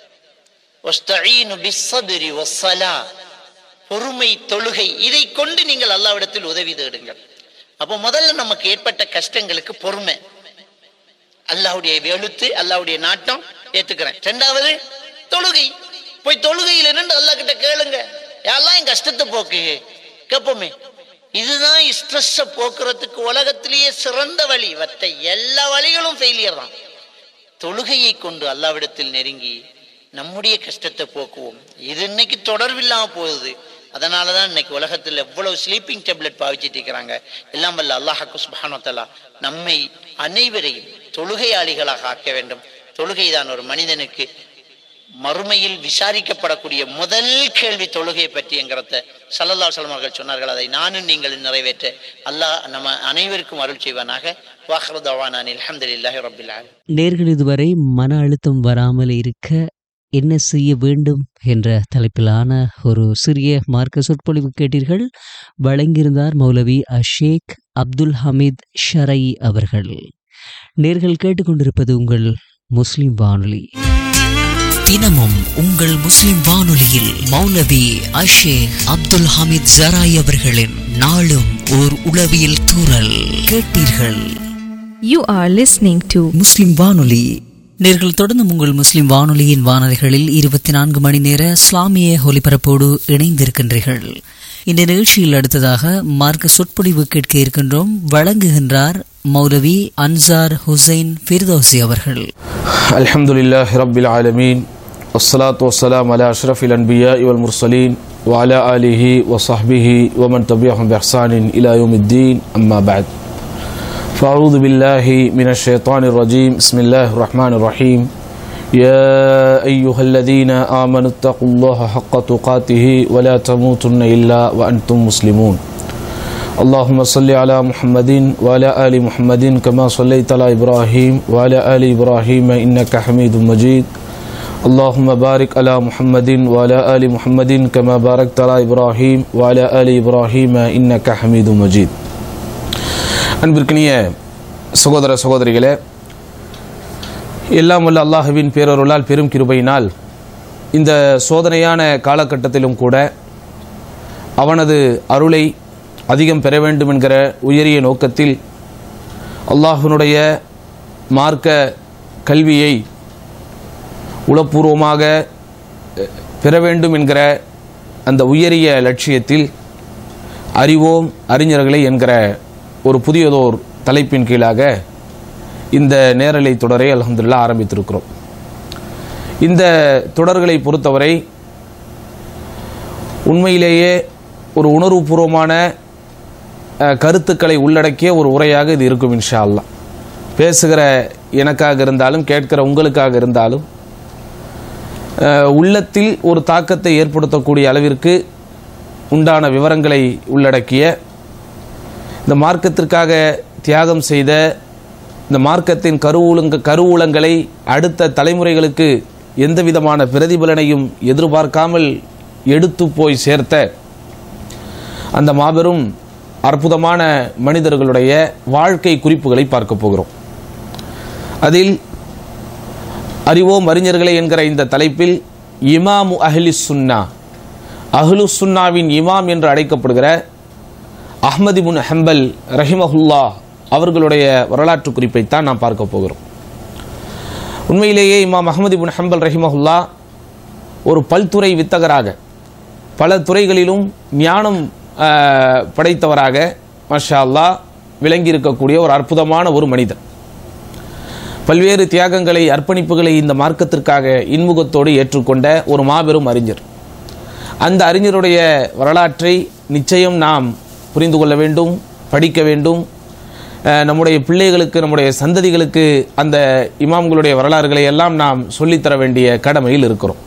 S5: வஸ்தஈனு பிஸ்ஸப்ரி வஸ்ஸலாஹ், பொறுமை, தொழுகை, இதை கொண்டு நீங்கள் அல்லாஹ்விடத்தில் உதவி தேடுங்கள். அப்போ முதல்ல நமக்கு ஏற்பட்ட கஷ்டங்களுக்கு பொறுமை, அல்லாஹ்வுடைய எழுத்து, அல்லாஹ்வுடைய நாட்டம் ஏத்துக்கிறேன். ரெண்டாவது தொழுகை, போய் தொழுகையில் நின்று அல்லாஹ் கிட்ட கேளுங்க, யாரெல்லாம் என் கஷ்டத்தை போக்கு கேட்போமே. இதுதான் ஸ்ட்ரெஸ்ஸை போக்குறதுக்கு உலகத்திலேயே சிறந்த வழி. மற்ற எல்லா வழிகளும் ஃபெயிலியர் தான். தொழுகையை கொண்டு அல்லாஹ்விடத்தில் நெருங்கி நம்முடைய கஷ்டத்தை போக்குவோம். இது இன்னைக்கு தொடர்பில்லாம போகுது. அதனாலதான் இன்னைக்கு உலகத்தில் எவ்வளவு ஸ்லீப்பிங் டேப்லெட் பாவிச்சிட்டு இருக்கிறாங்க. எல்லாம் வல்ல அல்லாஹ் சுப்ஹானஹு வ தஆலா நம்மை அனைவரையும் தொழுகையாளிகளாக ஆக்க வேண்டும். தொழுகைதான் ஒரு மனிதனுக்கு மறுமையில் விசாரிக்கப்படக்கூடிய முதல் கேள்வி தொழுகையை பற்றி என்கிறத ஸல்லல்லாஹு அலைஹி வஸல்லம் அவர்கள் சொன்னார்கள். அதை நானும் நீங்கள் நிறைவேற்ற அல்லாஹ் நம்ம அனைவருக்கும் அருள் செய்வானாக. வாஹிரு தஅவானா அல்ஹம்துலில்லாஹி ரப்பில் ஆலமீன்.
S1: நேர்கள் இதுவரை மன அழுத்தம் வராமல் இருக்க என்ன செய்ய வேண்டும் என்ற தலைப்பிலான ஒரு சிறிய மார்க்க சொற்பொழிவு கேட்டீர்கள். வழங்கியிருந்தார் மௌலவி அஷேக் அப்துல் ஹமீத் ஷரை அவர்கள். நேர்கள் கேட்டுக்கொண்டிருப்பது உங்கள் முஸ்லிம் வானொலி. தினமும் உங்கள் முஸ்லிம் வானொலியில் மௌலவி அஷேக் அப்துல் ஹமீத் ஷரை அவர்களின் நாளும் ஓர் உளவியல் தூறல் கேட்டீர்கள்.
S3: You are listening to
S1: முஸ்லிம் வானொலி. நேர்கள் தொடர்ந்து உங்கள் முஸ்லிம் வானொலியின் வானொலிகளில் இருபத்தி நான்கு மணி நேர இஸ்லாமிய ஒலிபரப்போடு இணைந்திருக்கின்றீர்கள். இந்த நிகழ்ச்சியில் அடுத்ததாக மார்க்க சொற்பொழிவு கேட்க இருக்கின்றோம். வழங்குகின்றார் மௌலவி அன்சார் ஹுசைன் ஃபிர்தௌசி அவர்கள்.
S6: அல்ஹம்துலில்லாஹி ரப்பில் ஆலமீன், வஸ்ஸலாத்து வஸ்ஸலாமு அலா அஷ்ரஃபில் அன்பியாஇ வல் முர்ஸலீன் வ அலா ஆலிஹி வ ஸஹ்பிஹி வ மன் தபிஅஹும் பிஹ்சானின் இலா யௌமித்தீன். அம்மா பஅத். فأعوذ بالله من الشيطان الرجيم. بسم الله الرحمن الرحيم. يا أيها الذين آمنوا اتقوا الله حق تقاته ولا تموتن إلا وأنتم مسلمون. اللهم صل على محمد وعلى آل محمد كما صليت على إبراهيم وعلى آل إبراهيم إنك حميد مجيد. اللهم بارك على محمد وعلى آل محمد كما باركت على إبراهيم وعلى آل إبراهيم إنك حميد مجيد. அன்பிற்கினிய சகோதர சகோதரிகளே, எல்லாம் வல்ல அல்லாஹ்வின் பேரருளால் பெரும் கிருபையினால் இந்த சோதனையான காலகட்டத்திலும் கூட அவனது அருளை அதிகம் பெற வேண்டும் என்கிற உயரிய நோக்கத்தில் அல்லாஹ்வினுடைய மார்க்க கல்வியை உளப்பூர்வமாக பெற வேண்டும் என்கிற அந்த உயரிய லட்சியத்தில் அறிவோம் அறிஞர்களை என்கிற ஒரு புதியதோர் தலைப்பின் கீழாக இந்த நேரலை தொடரை அல்ஹம்துலில்லாஹ் ஆரம்பித்திருக்கிறோம். இந்த தொடர்களை பொறுத்தவரை உண்மையிலேயே ஒரு உணர்வுபூர்வமான கருத்துக்களை உள்ளடக்கிய ஒரு உரையாக இது இருக்கும் இன்ஷா அல்லாஹ். பேசுகிற எனக்காக இருந்தாலும் கேட்கிற உங்களுக்காக இருந்தாலும் உள்ளத்தில் ஒரு தாக்கத்தை ஏற்படுத்தக்கூடிய அளவிற்கு உண்டான விவரங்களை உள்ளடக்கிய, இந்த மார்க்கத்திற்காக தியாகம் செய்த, இந்த மார்க்கத்தின் கருவூலங்க கருவூலங்களை அடுத்த தலைமுறைகளுக்கு எந்த விதமான பிரதிபலனையும் எதிர்பார்க்காமல் எடுத்து போய் சேர்த்த அந்த மாபெரும் அற்புதமான மனிதர்களுடைய வாழ்க்கை குறிப்புகளை பார்க்க போகிறோம். அதில் அறிவோம் அறிஞர்களே என்கிற இந்த தலைப்பில் இமாமு அஹ்லி சுன்னா, அஹ்லு சுன்னாவின் இமாம் என்று அழைக்கப்படுகிற அஹ்மது இப்னு ஹம்பல் ரஹிமஹுல்லா அவர்களுடைய வரலாற்று குறிப்பைத்தான் நாம் பார்க்க போகிறோம். உண்மையிலேயே இமாம் அஹ்மது இப்னு ஹம்பல் ரஹிமஹுல்லா ஒரு பல்துறை வித்தகராக, பல துறைகளிலும் ஞானம் படைத்தவராக மாஷா அல்லாஹ் விளங்கி இருக்கக்கூடிய ஒரு அற்புதமான ஒரு மனிதர். பல்வேறு தியாகங்களை, அர்ப்பணிப்புகளை இந்த மார்க்கத்திற்காக இன்முகத்தோடு ஏற்றுக்கொண்ட ஒரு மாபெரும் அறிஞர். அந்த அறிஞருடைய வரலாற்றை நிச்சயம் நாம் புரிந்து கொள்ள வேண்டும், படிக்க வேண்டும். நம்முடைய பிள்ளைகளுக்கு, நம்முடைய சந்ததிகளுக்கு அந்த இமாம்களுடைய வரலாறுகளை எல்லாம் நாம் சொல்லித்தர வேண்டிய கடமையில் இருக்கிறோம்.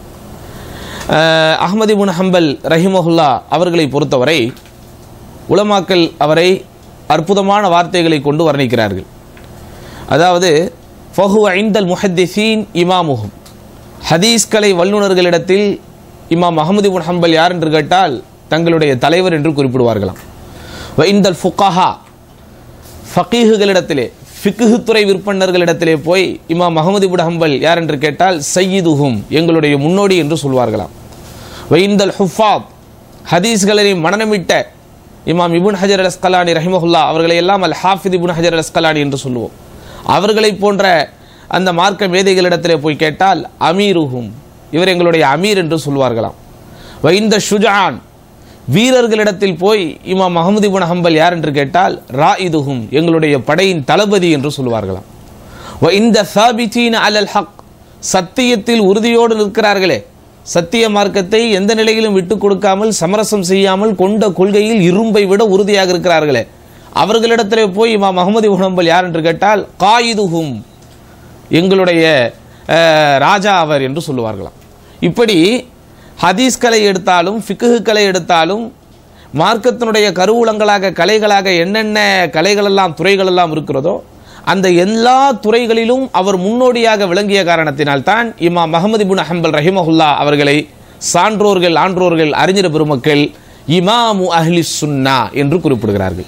S6: அஹ்மது இப்னு ஹம்பல் ரஹிமஹுல்லா அவர்களை பொறுத்தவரை உலமாக்கள் அவரை அற்புதமான வார்த்தைகளை கொண்டு வர்ணிக்கிறார்கள். அதாவது ஃபஹுவ இன்தல் முஹத்திஸீன் இமாமுஹும், ஹதீஸ்கலை வல்லுநர்களிடத்தில் இமாம் அஹ்மது இப்னு ஹம்பல் யார் என்று கேட்டால் தங்களுடைய தலைவர் என்று குறிப்பிடுவார்களாம். வ இன்தல் ஃபுகஹா, ஃபகீஹுகளிடத்திலே, ஃபிக்ஹு துறை விற்பனர்களிடத்திலே போய் இமாம் அஹ்மது இப்னு ஹம்பல் யார் என்று கேட்டால் சையிதுஹும், எங்களுடைய முன்னோடி என்று சொல்வார்களாம். வ இன்தல் ஹுஃபாத், ஹதீஸ்களை மனநமிட்ட இமாம் இப்னு ஹஜர் அல் அஸ்கலானி ரஹிமஹுல்லா அவர்களை எல்லாம் அல் ஹாஃபித் இப்னு ஹஜர் அல் அஸ்கலானி என்று சொல்லுவோம். அவர்களை போன்ற அந்த மார்க்க மேதைகளிடத்திலே போய் கேட்டால் அமீருஹும், இவர் எங்களுடைய அமீர் என்று சொல்வார்களாம். வ இந்த ஷுஜான், வீரர்களிடத்தில் போய் இமாம் அஹ்மது இப்னு ஹம்பல் யார் என்று கேட்டால் ராயிதுஹும், எங்களுடைய படையின் தளபதி என்று சொல்வார்களாம். வ இந்த சாபிதீன அலல் ஹக், சத்தியத்தில் உறுதியோடு நிற்கிறார்களே, சத்திய மார்க்கத்தை எந்த நிலையிலும் விட்டு கொடுக்காமல், சமரசம் செய்யாமல், கொண்ட கொள்கையில் இரும்பை விட உறுதியாக இருக்கிறார்களே, அவர்களிடத்திலே போய் இமாம் அஹ்மது இப்னு ஹம்பல் யார் என்று கேட்டால் காயிதுஹும், எங்களுடைய ராஜா அவர் என்று சொல்லுவார்களாம். இப்படி ஹதீஸ்களை எடுத்தாலும், ஃபிக்ஹுக்களை எடுத்தாலும், மார்க்கத்தினுடைய கருவூலங்களாக, கலைகளாக என்னென்ன கலைகளெல்லாம், துறைகளெல்லாம் இருக்கிறதோ அந்த எல்லா துறைகளிலும் அவர் முன்னோடியாக விளங்கிய காரணத்தினால் தான் இமாம் அஹ்மது இப்னு ஹம்பல் ரஹிமஹுல்லா அவர்களை சான்றோர்கள், ஆன்றோர்கள், அறிஞர் பெருமக்கள் இமாமு அஹ்லி சுன்னா என்று குறிப்பிடுகிறார்கள்.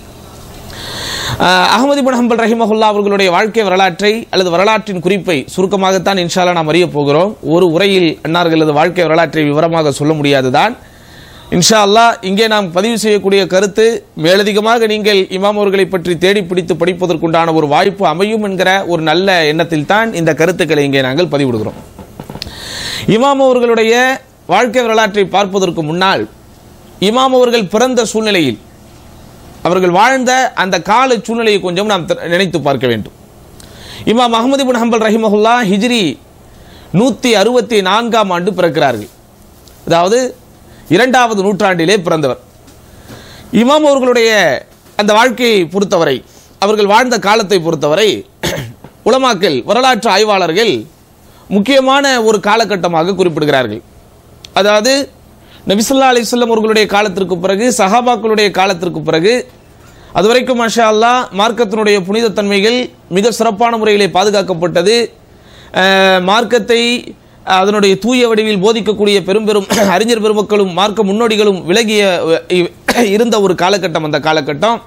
S6: அஹ்மது இப்னு ஹம்பல் ரஹிமஹுல்லா அவர்களுடைய வாழ்க்கை வரலாற்றை அல்லது வரலாற்றின் குறிப்பை சுருக்கமாகத்தான் இன்ஷா அல்லாஹ் நாம் அறிய போகிறோம். ஒரு உரையில் அன்னார்களது வாழ்க்கை வரலாற்றை விவரமாக சொல்ல முடியாதுதான். இன்ஷா அல்லாஹ் இங்கே நாம் பதிவு செய்யக்கூடிய கருத்து மேலதிகமாக நீங்கள் இமாம் அவர்களை பற்றி தேடி பிடித்து படிப்பதற்குண்டான ஒரு வாய்ப்பு அமையும் என்கிற ஒரு நல்ல எண்ணத்தில் தான் இந்த கருத்துக்களை இங்கே நாங்கள் பதிவிடுகிறோம். இமாம் அவர்களுடைய வாழ்க்கை வரலாற்றை பார்ப்பதற்கு முன்னால் இமாம் அவர்கள் பிறந்த சூழ்நிலையில், அவர்கள் வாழ்ந்த அந்த கால சூழ்நிலையை கொஞ்சம் நாம் நினைத்து பார்க்க வேண்டும். இமாம் அஹ்மது இப்னு ஹம்பல் ரஹிமஹுல்லா ஹிஜ்ரி நூற்றி அறுபத்தி நான்காம் ஆண்டு பிறக்கிறார்கள். அதாவது இரண்டாவது நூற்றாண்டிலே பிறந்தவர். இமாம் அவர்களுடைய அந்த வாழ்க்கையை பொறுத்தவரை, அவர்கள் வாழ்ந்த காலத்தை பொறுத்தவரை உலமாக்கள், வரலாற்று ஆய்வாளர்கள் முக்கியமான ஒரு காலகட்டமாக குறிப்பிடுகிறார்கள். அதாவது நபி ஸல்லல்லாஹு அலைஹி வஸல்லம் அவர்களுடைய காலத்திற்கு பிறகு, சஹாபாக்களுடைய காலத்திற்கு பிறகு, அதுவரைக்கும் மாஷா அல்லாஹ் மார்க்கத்தினுடைய புனிதத்தன்மைகள் மிக சிறப்பான முறையிலே பாதுகாக்கப்பட்டது. மார்க்கத்தை அதனுடைய தூய வடிவில் போதிக்கக்கூடிய பெரும் பெரும் அறிஞர் பெருமக்களும் மார்க்க முன்னோடிகளும் விலகிய இருந்த ஒரு காலகட்டம் அந்த காலகட்டம்.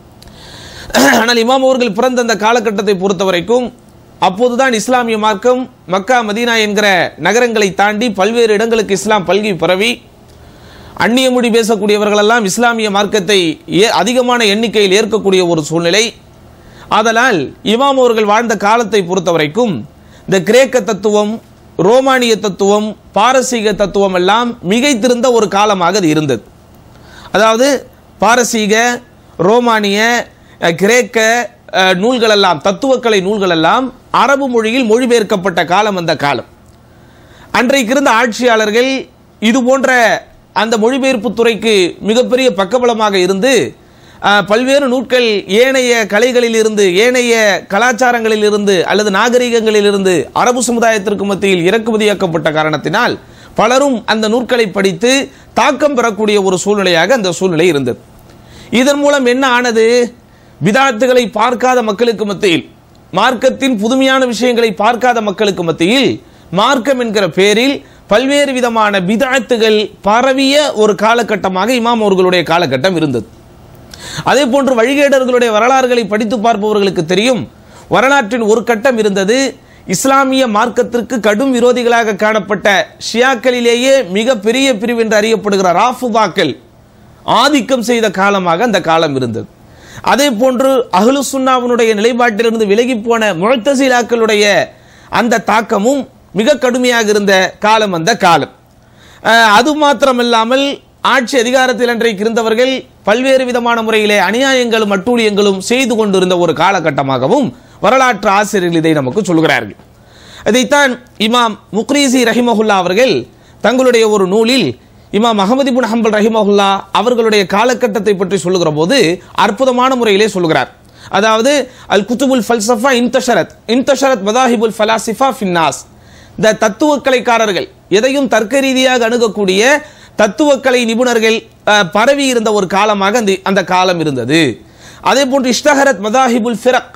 S6: ஆனால் இமாம் அவர்கள் பிறந்த அந்த காலகட்டத்தை பொறுத்த வரைக்கும் அப்போதுதான் இஸ்லாமிய மார்க்கம் மக்கா, மதீனா என்கிற நகரங்களை தாண்டி பல்வேறு இடங்களுக்கு இஸ்லாம் பல்கி பரவி, அந்நிய மொழி பேசக்கூடியவர்களெல்லாம் இஸ்லாமிய மார்க்கத்தை அதிகமான எண்ணிக்கையில் ஏற்கக்கூடிய ஒரு சூழ்நிலை. ஆதலால் இமாம் அவர்கள் வாழ்ந்த காலத்தை பொறுத்த வரைக்கும் இந்த கிரேக்க தத்துவம், ரோமானிய தத்துவம், பாரசீக தத்துவம் எல்லாம் மிகைத்திருந்த ஒரு காலமாக அது இருந்தது. அதாவது பாரசீக, ரோமானிய, கிரேக்க நூல்களெல்லாம், தத்துவக்கலை நூல்களெல்லாம் அரபு மொழியில் மொழிபெயர்க்கப்பட்ட காலம் அந்த காலம். அன்றைக்கு இருந்த ஆட்சியாளர்கள் இது போன்ற அந்த மொழிபெயர்ப்பு துறைக்கு மிகப்பெரிய பக்கபலமாக இருந்து பல்வேறு நூட்கள் ஏனைய கலைகளில் இருந்து, ஏனைய கலாச்சாரங்களில் இருந்து அல்லது நாகரிகங்களில் இருந்து அரபு சமுதாயத்திற்கு மத்தியில் இறக்குமதியாக்கப்பட்ட காரணத்தினால் பலரும் அந்த நூற்களை படித்து தாக்கம் பெறக்கூடிய ஒரு சூழ்நிலையாக அந்த சூழ்நிலை இருந்தது. இதன் மூலம் என்ன ஆனது? பிதாத்துகளை பார்க்காத மக்களுக்கு மத்தியில், மார்க்கத்தின் புதுமையான விஷயங்களை பார்க்காத மக்களுக்கு மத்தியில் மார்க்கம் என்கிற பேரில் பல்வேறு விதமான பிதாத்துகள் பரவிய ஒரு காலகட்டமாக இமாம் அவர்களுடைய காலகட்டம் இருந்தது. அதே போன்று வழிகேடர்களுடைய வரலாறுகளை படித்து பார்ப்பவர்களுக்கு தெரியும், வரலாற்றின் ஒரு கட்டம் இருந்தது, இஸ்லாமிய மார்க்கத்திற்கு கடும் விரோதிகளாக காணப்பட்ட ஷியாக்களிலேயே மிக பெரிய பிரிவு என்று அறியப்படுகிற ராஃபிதாக்கள் ஆதிக்கம் செய்த காலமாக அந்த காலம் இருந்தது. அதே போன்று அஹ்லு சுன்னாவினுடைய நிலைப்பாட்டிலிருந்து விலகி போன முஅ்தஸிலாக்களுடைய அந்த தாக்கமும் மிக கடுமையாக இருந்த காலம் அந்த காலம். அது மாத்திரமல்லாமல் ஆட்சி அதிகாரத்தில் அன்றைக்கு இருந்தவர்கள் பல்வேறு விதமான முறையிலே அநியாயங்களும் அட்டூழியங்களும் செய்து கொண்டிருந்த ஒரு காலகட்டமாகவும் வரலாற்று ஆசிரியர்கள் இதை நமக்கு சொல்கிறார்கள். இதைத்தான் இமாம் முக்ரிசி ரஹிமஹுல்லா அவர்கள் தங்களுடைய ஒரு நூலில் இமாம் அஹ்மத் இப்னு ஹம்பல் ரஹிமஹுல்லா அவர்களுடைய காலகட்டத்தை பற்றி சொல்லுகிற போது அற்புதமான முறையிலே சொல்கிறார். அதாவது அல் குத்துபுல் ஃபல்சஃபா இன்தஷரத் இன்தஷரத் மதாஹிபுல் ஃபலாசிஃபா ஃபின்னாஸ், இந்த தத்துவக்கலைக்காரர்கள் எதையும் தர்க்க ரீதியாக அணுகக்கூடிய தத்துவக்கலை நிபுணர்கள் பரவி இருந்த ஒரு காலமாக அந்த அந்த காலம் இருந்தது. அதே போன்று இஷ்தஹரத் மதாஹிபுல் ஃபிரக்,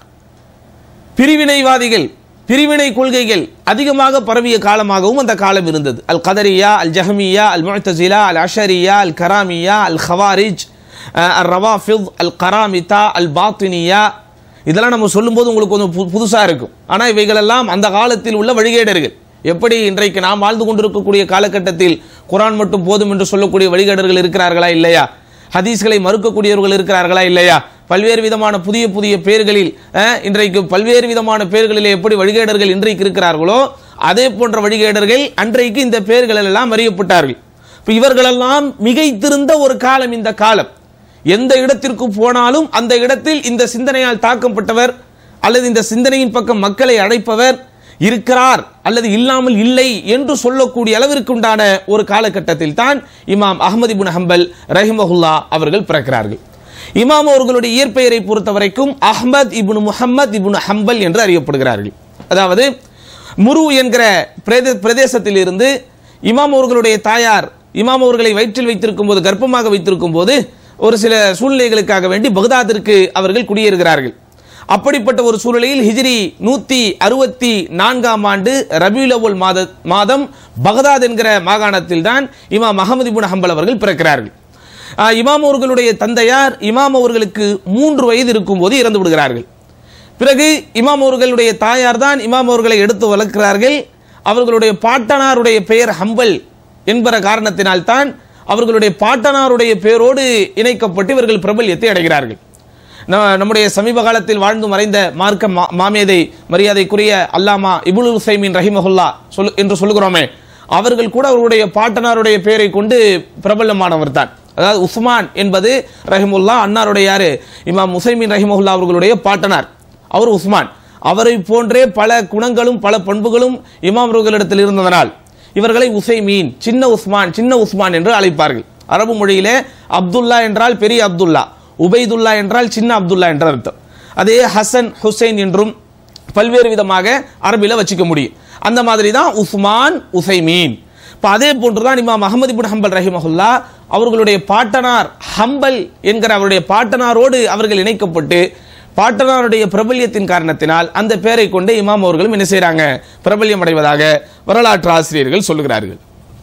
S6: பிரிவினைவாதிகள் பிரிவினை கொள்கைகள் அதிகமாக பரவிய காலமாகவும் அந்த காலம் இருந்தது. அல் கதரியா, அல் ஜஹமியா, அல் முஅ்தஸிலா, அல் அஷரியா, அல் கராமியா, அல் ஹவாரிஜ், அல் ரவாஃபித், அல் கராமிதா, அல் பாத்தினியா, இதெல்லாம் நம்ம சொல்லும்போது உங்களுக்கு கொஞ்சம் புதுசாக இருக்கும். ஆனால் இவைகளெல்லாம் அந்த காலத்தில் உள்ள வழிகேடர்கள். எப்படி இன்றைக்கு நாம் வாழ்ந்து கொண்டிருக்கக்கூடிய காலகட்டத்தில் குர்ஆன் மட்டும் போதும் என்று சொல்லக்கூடிய வழிகேடர்கள் இருக்கிறார்களா இல்லையா? ஹதீஸ்களை மறுக்கக்கூடியவர்கள் இருக்கிறார்களா இல்லையா? பல்வேறு விதமான புதிய புதிய பெயர்களில் இன்றைக்கு பல்வேறு விதமான பெயர்களிலே எப்படி வழிகேடர்கள் இன்றைக்கு இருக்கிறார்களோ அதே போன்ற வழிகேடர்கள் அன்றைக்கு இந்த பெயர்கள் எல்லாம் அறியப்பட்டார்கள். இவர்களெல்லாம் மிகைத்திருந்த ஒரு காலம் இந்த காலம். எந்த இடத்திற்கு போனாலும் அந்த இடத்தில் இந்த சிந்தனையால் தாக்கப்பட்டவர் அல்லது இந்த சிந்தனையின் பக்கம் மக்களை அழைப்பவர் இருக்கிறார் அல்லது இல்லாமல் இல்லை என்று சொல்லக்கூடிய அளவிற்கு உண்டான ஒரு காலகட்டத்தில் தான் இமாம் அஹ்மத் இப்னு ஹம்பல் ரஹிமஹுல்லா அவர்கள் பிறக்கிறார்கள். இமாம் அவர்களுடைய இயற்பெயரை பொறுத்த வரைக்கும் அஹ்மத் இப்னு முஹம்மத் இப்னு ஹம்பல் என்று அறியப்படுகிறார்கள். அதாவது முரு என்கிற பிரதேசத்தில் இருந்து இமாம் அவர்களுடைய தாயார் இமாம் அவர்களை வயிற்றில் வைத்திருக்கும் போது, கர்ப்பமாக வைத்திருக்கும் போது ஒரு சில சூழ்நிலைகளுக்காக வேண்டி பக்தாதிற்கு அவர்கள் குடியேறுகிறார்கள். அப்படிப்பட்ட ஒரு சூழ்நிலையில் ஹிஜ்ரி நூத்தி அறுபத்தி நான்காம் ஆண்டு ரபியுல் அவ்வல் மாத மாதம் பக்தாத் என்கிற மாகாணத்தில் தான் இமாம் அஹ்மத் இப்னு ஹம்பல் அவர்கள் பிறக்கிறார்கள். இமாம் அவர்களுடைய தந்தையார் இமாம் அவர்களுக்கு மூன்று வயது இருக்கும் போது இறந்து விடுகிறார்கள். பிறகு இமாம் அவர்களுடைய தாயார் தான் இமாம் அவர்களை எடுத்து வளர்க்கிறார்கள். அவர்களுடைய பாட்டனாருடைய பெயர் ஹம்பல் என்கிற காரணத்தினால்தான் அவர்களுடைய பாட்டனாருடைய பெயரோடு இணைக்கப்பட்டு இவர்கள் பிரபல்யத்தை அடைகிறார்கள். நம்முடைய சமீப காலத்தில் வாழ்ந்து மறைந்த மார்க்க மாமேதை மரியாதைக்குரிய அல்லாமா இப்னு உஸைமீன் ரஹிமஹுல்லா சொல் என்று சொல்லுகிறோமே, அவர்கள் கூட அவருடைய பாட்டனாருடைய பெயரை கொண்டு பிரபலமானவர் தான். அதாவது உஸ்மான் என்பது ரஹிமுல்லா, அன்னாருடைய யாரு இமாம் உஸைமீன் ரஹிமஹுல்லா அவர்களுடைய பாட்டனார், அவர் உஸ்மான். அவரை போன்றே பல குணங்களும் பல பண்புகளும் இமாம் அவர்களிடத்தில் இருந்ததனால் இவர்களை உஸைமீன், சின்ன உஸ்மான் சின்ன உஸ்மான் என்று அழைப்பார்கள். அரபு மொழியிலே அப்துல்லா என்றால் பெரிய அப்துல்லா, உபைதுல்லா என்றால் சின்ன அப்துல்லா என்ற அர்த்தம். அதே ஹசன் ஹுசைன் என்றும் பல்வேறு விதமாக அரபில வச்சுக்க முடியும். அந்த மாதிரி தான் உஸ்மான் உஸைமீன். இப்போ அதே போன்றுதான் இமாம் அஹ்மத் இப்னு ஹம்பல் ரஹிமஹுல்லா அவர்களுடைய பாட்டனார் ஹம்பல் என்கிற அவருடைய பாட்டனாரோடு அவர்கள் இணைக்கப்பட்டு பாட்டனாருடைய பிரபல்யத்தின் காரணத்தினால் அந்த பெயரை கொண்டு இமாம் அவர்களும் என்ன செய்யறாங்க, பிரபல்யம் அடைவதாக வரலாற்று ஆசிரியர்கள் சொல்லுகிறார்கள்.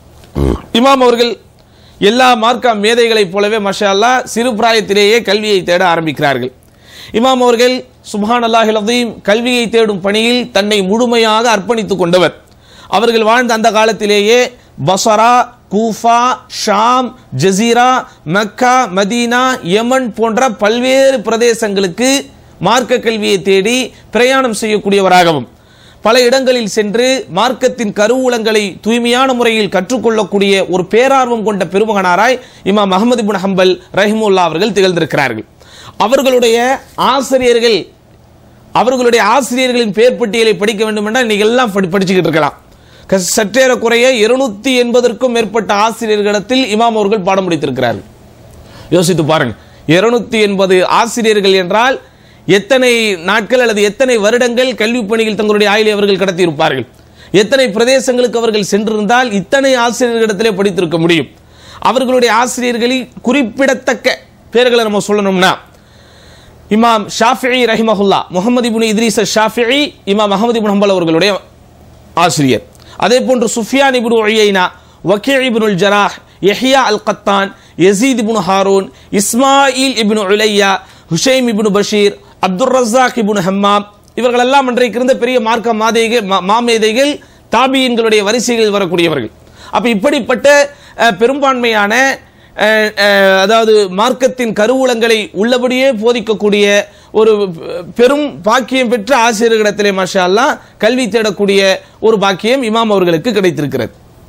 S6: இமாம் அவர்கள் எல்லா மார்க்க மேதைகளைப் போலவே மாஷா அல்லாஹ் சிறு பிராயத்திலேயே கல்வியை தேட ஆரம்பிக்கிறார்கள். இமாம் அவர்கள் சுப்ஹானல்லாஹில் அஸீம் கல்வியை தேடும் பணியில் தன்னை முழுமையாக அர்ப்பணித்துக் கொண்டவர். அவர்கள் வாழ்ந்த அந்த காலத்திலேயே பஸரா, கூஃபா, ஷாம், ஜசீரா, மக்கா, மதீனா, யமன் போன்ற பல்வேறு பிரதேசங்களுக்கு மார்க்க கல்வியை தேடி பிரயாணம் செய்யக்கூடியவராகவும் பல இடங்களில் சென்று மார்க்கத்தின் கருவூலங்களை தூய்மையான முறையில் கற்றுக்கொள்ளக்கூடிய ஒரு பேரார்வம் கொண்ட பெருமகனாராய் இமாம் அஹ்மத் இப்னு ஹம்பல் ரஹிமுல்லா அவர்கள் திகழ்ந்திருக்கிறார்கள். அவர்களுடைய ஆசிரியர்கள் அவர்களுடைய ஆசிரியர்களின் பெயர் பட்டியலை படிக்க வேண்டும் என்றால் இன்னைக்கு எல்லாம் படிச்சுக்கிட்டு இருக்கலாம். சற்றேற குறைய இருநூத்தி எண்பதற்கும் மேற்பட்ட ஆசிரியர்களிடத்தில் இமாம் அவர்கள் பாடம் முடித்திருக்கிறார்கள். யோசித்து பாருங்க, இருநூத்தி எண்பது ஆசிரியர்கள் என்றால் எத்தனை நாட்கள் அல்லது எத்தனை வருடங்கள் கல்வி பணியில் தங்களுடைய ஆயுளை அவர்கள் கடத்தி இருப்பார்கள். எத்தனை பிரதேசங்களுக்கு அவர்கள் சென்றிருந்தால் இத்தனை ஆசிரியர்களிடத்திலே படித்திருக்க முடியும். அவர்களுடைய ஆசிரியர்களில் குறிப்பிடத்தக்க பெயர்களை நம்ம சொல்லணும்னா இமாம் ஷாஃபிஈ ரஹிமஹுல்லா, முஹம்மது இப்னு இத்ரீஸ் ஷாஃபிஈ இமாம் அஹ்மத் இப்னு ஹம்பல் அவர்களுடைய ஆசிரியர். அதே போன்று சுஃபியான் இப்னு உயைனா, வக்கீ இப்னுல் ஜராஹ், யஹ்யா அல் கத்தான், யஸீத் இப்னு ஹாரூன், இஸ்மாயில் இப்னு உலையா, ஹுஷைம் இப்னு பஷீர், அப்துர் ரஸாக் இப்னு ஹம்மாம், இவர்களெல்லாம் அன்றைக்கு இருந்த பெரிய மார்க்க மாதேகள் மாமேதைகள் தாபியின்களுடைய வரிசைகளில் வரக்கூடியவர்கள். அப்ப இப்படிப்பட்ட பெரும்பான்மையான அதாவது மார்க்கத்தின் கருவூலங்களை உள்ளபடியே போதிக்கக்கூடிய ஒரு பெரும் பாக்கியம் பெற்ற ஆசிரியர்களிடத்திலே மாஷா அல்லாஹ் கல்வி தேடக்கூடிய ஒரு பாக்கியம் இமாம் அவர்களுக்கு கிடைத்திருக்கிறது.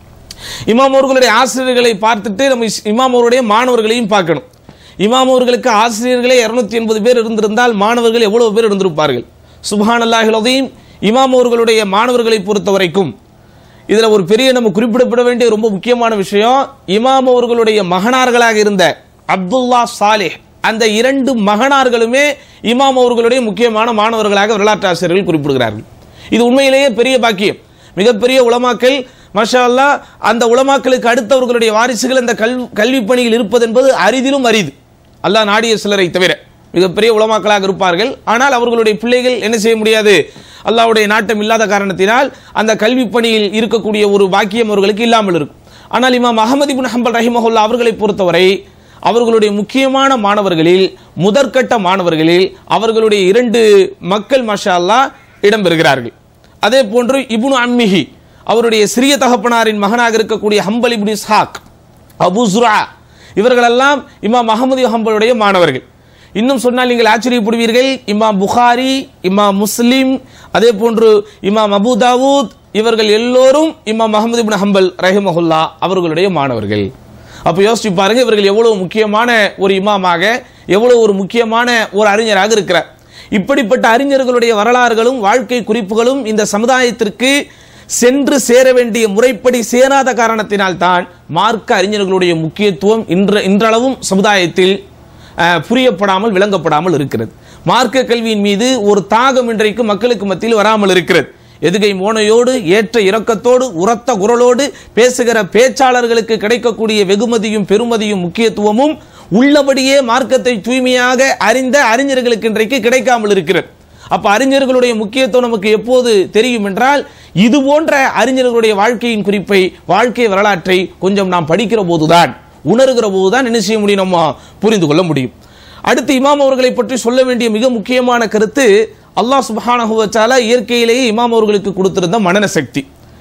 S6: இமாம் அவர்களுடைய ஆசிரியர்களை பார்த்துட்டு நம்ம இமாம் அவருடைய மாணவர்களையும் பார்க்கணும். இமாம் அவர்களுக்கு ஆசிரியர்களே இருநூத்தி எண்பது பேர் இருந்திருந்தால் மாணவர்கள் எவ்வளவு பேர் இருந்திருப்பார்கள். சுப்ஹானல்லாஹில் அஸீம். இமாம் அவர்களுடைய மாணவர்களை பொறுத்த வரைக்கும் இதுல ஒரு பெரிய நம்ம குறிப்பிடப்பட வேண்டிய ரொம்ப முக்கியமான விஷயம், இமாம் அவர்களுடைய மகனார்களாக இருந்த அப்துல்லா சாலிஹ், அந்த இரண்டு மகனார்களுமே இமாம் அவர்களுடைய முக்கியமான மாணவர்களாக வரலாற்று ஆசிரியர்கள் குறிப்பிடுகிறார்கள். இது உண்மையிலேயே பெரிய பாக்கியம். மிகப்பெரிய உலமாக்கள் மாஷா அல்லாஹ், அந்த உலமாக்களுக்கு அடுத்தவர்களுடைய வாரிசுகள் அந்த கல் கல்வி பணியில் இருப்பது என்பது அரிதிலும் அரிது. அல்லாஹ் நாடிய சிலரை தவிர மிகப்பெரிய உலமாக்களாக இருப்பார்கள். ஆனால் அவர்களுடைய பிள்ளைகள் என்ன செய்ய முடியாது, அல்லாஹ்வுடைய நாட்டம் இல்லாத காரணத்தினால் அந்த கல்வி பணியில் இருக்கக்கூடிய ஒரு பாக்கியம் அவர்களுக்கு இல்லாமல் இருக்கும். ஆனால் இமாம் அஹ்மத் இப்னு ஹம்பல் ரஹிமஹுல்லா அவர்களை பொறுத்தவரை அவர்களுடைய முக்கியமான மாணவர்களில் முதற்கட்ட மாணவர்களில் அவர்களுடைய இரண்டு மக்கள் மாஷா அல்லாஹ் இடம்பெறுகிறார்கள். அதே போன்று இப்னு அம்மிஹி அவருடைய சிறிய தகப்பனாரின் மகனாக இருக்கக்கூடிய ஹம்பல் இப்னு இஸ்ஹாக், அபு ஜுரா, இவர்களெல்லாம் இமாம் அஹ்மது ஹம்பலுடைய மாணவர்கள். இன்னும் சொன்னால் நீங்கள் ஆச்சரியப்படுவீர்கள், இமாம் புகாரி, இமாம் முஸ்லிம், அதே போன்று இமாம் அபு தாவூத், இவர்கள் எல்லோரும் இமாம் அஹ்மது இப்னு ஹம்பல் ரஹிமஹுல்லா அவர்களுடைய மாணவர்கள். அப்ப யோசிச்சு பாருங்க, இவர்கள் எவ்வளவு முக்கியமான ஒரு இமாமாக, எவ்வளவு ஒரு முக்கியமான ஒரு அறிஞராக இருக்கிறார். இப்படிப்பட்ட அறிஞர்களுடைய வரலாறுகளும் வாழ்க்கை குறிப்புகளும் இந்த சமுதாயத்திற்கு சென்று சேர வேண்டிய முறைப்படி சேராத காரணத்தினால் தான் மார்க்க அறிஞர்களுடைய முக்கியத்துவம் இன்ற இன்றளவும் சமுதாயத்தில் புரியப்படாமல் விளங்கப்படாமல் இருக்கிறது. மார்க்க கல்வியின் மீது ஒரு தாகம் இன்றைக்கு மக்களுக்கு மத்தியில் வராமல் இருக்கிறது. எதுகை மோனையோடு ஏற்ற இரக்கத்தோடு உரத்த குரலோடு பேசுகிற பேச்சாளர்களுக்கு கிடைக்கக்கூடிய வெகுமதியும் பெருமதியும் முக்கியத்துவமும் உள்ளபடியே மார்க்கத்தை தூய்மையாக அறிந்த அறிஞர்களுக்கு இன்றைக்கு கிடைக்காமல் இருக்கிறது. அப்ப அறிஞர்களுடைய முக்கியத்துவம் நமக்கு எப்போது தெரியும் என்றால், இது போன்ற அறிஞர்களுடைய வாழ்க்கையின் குறிப்பை, வாழ்க்கை வரலாற்றை கொஞ்சம் நாம் படிக்கிற போதுதான், உணர்கிற போதுதான் என்ன செய்ய முடியும், நம்ம புரிந்து கொள்ள முடியும். அடுத்து இமாம் அவர்களை பற்றி சொல்ல வேண்டிய மிக முக்கியமான கருத்து, அல்லாஹ் சுப்ஹானஹு வ தஆலா இயற்கையிலேயே இமாம் அவர்களுக்கு கொடுத்திருந்த மனன சக்தி.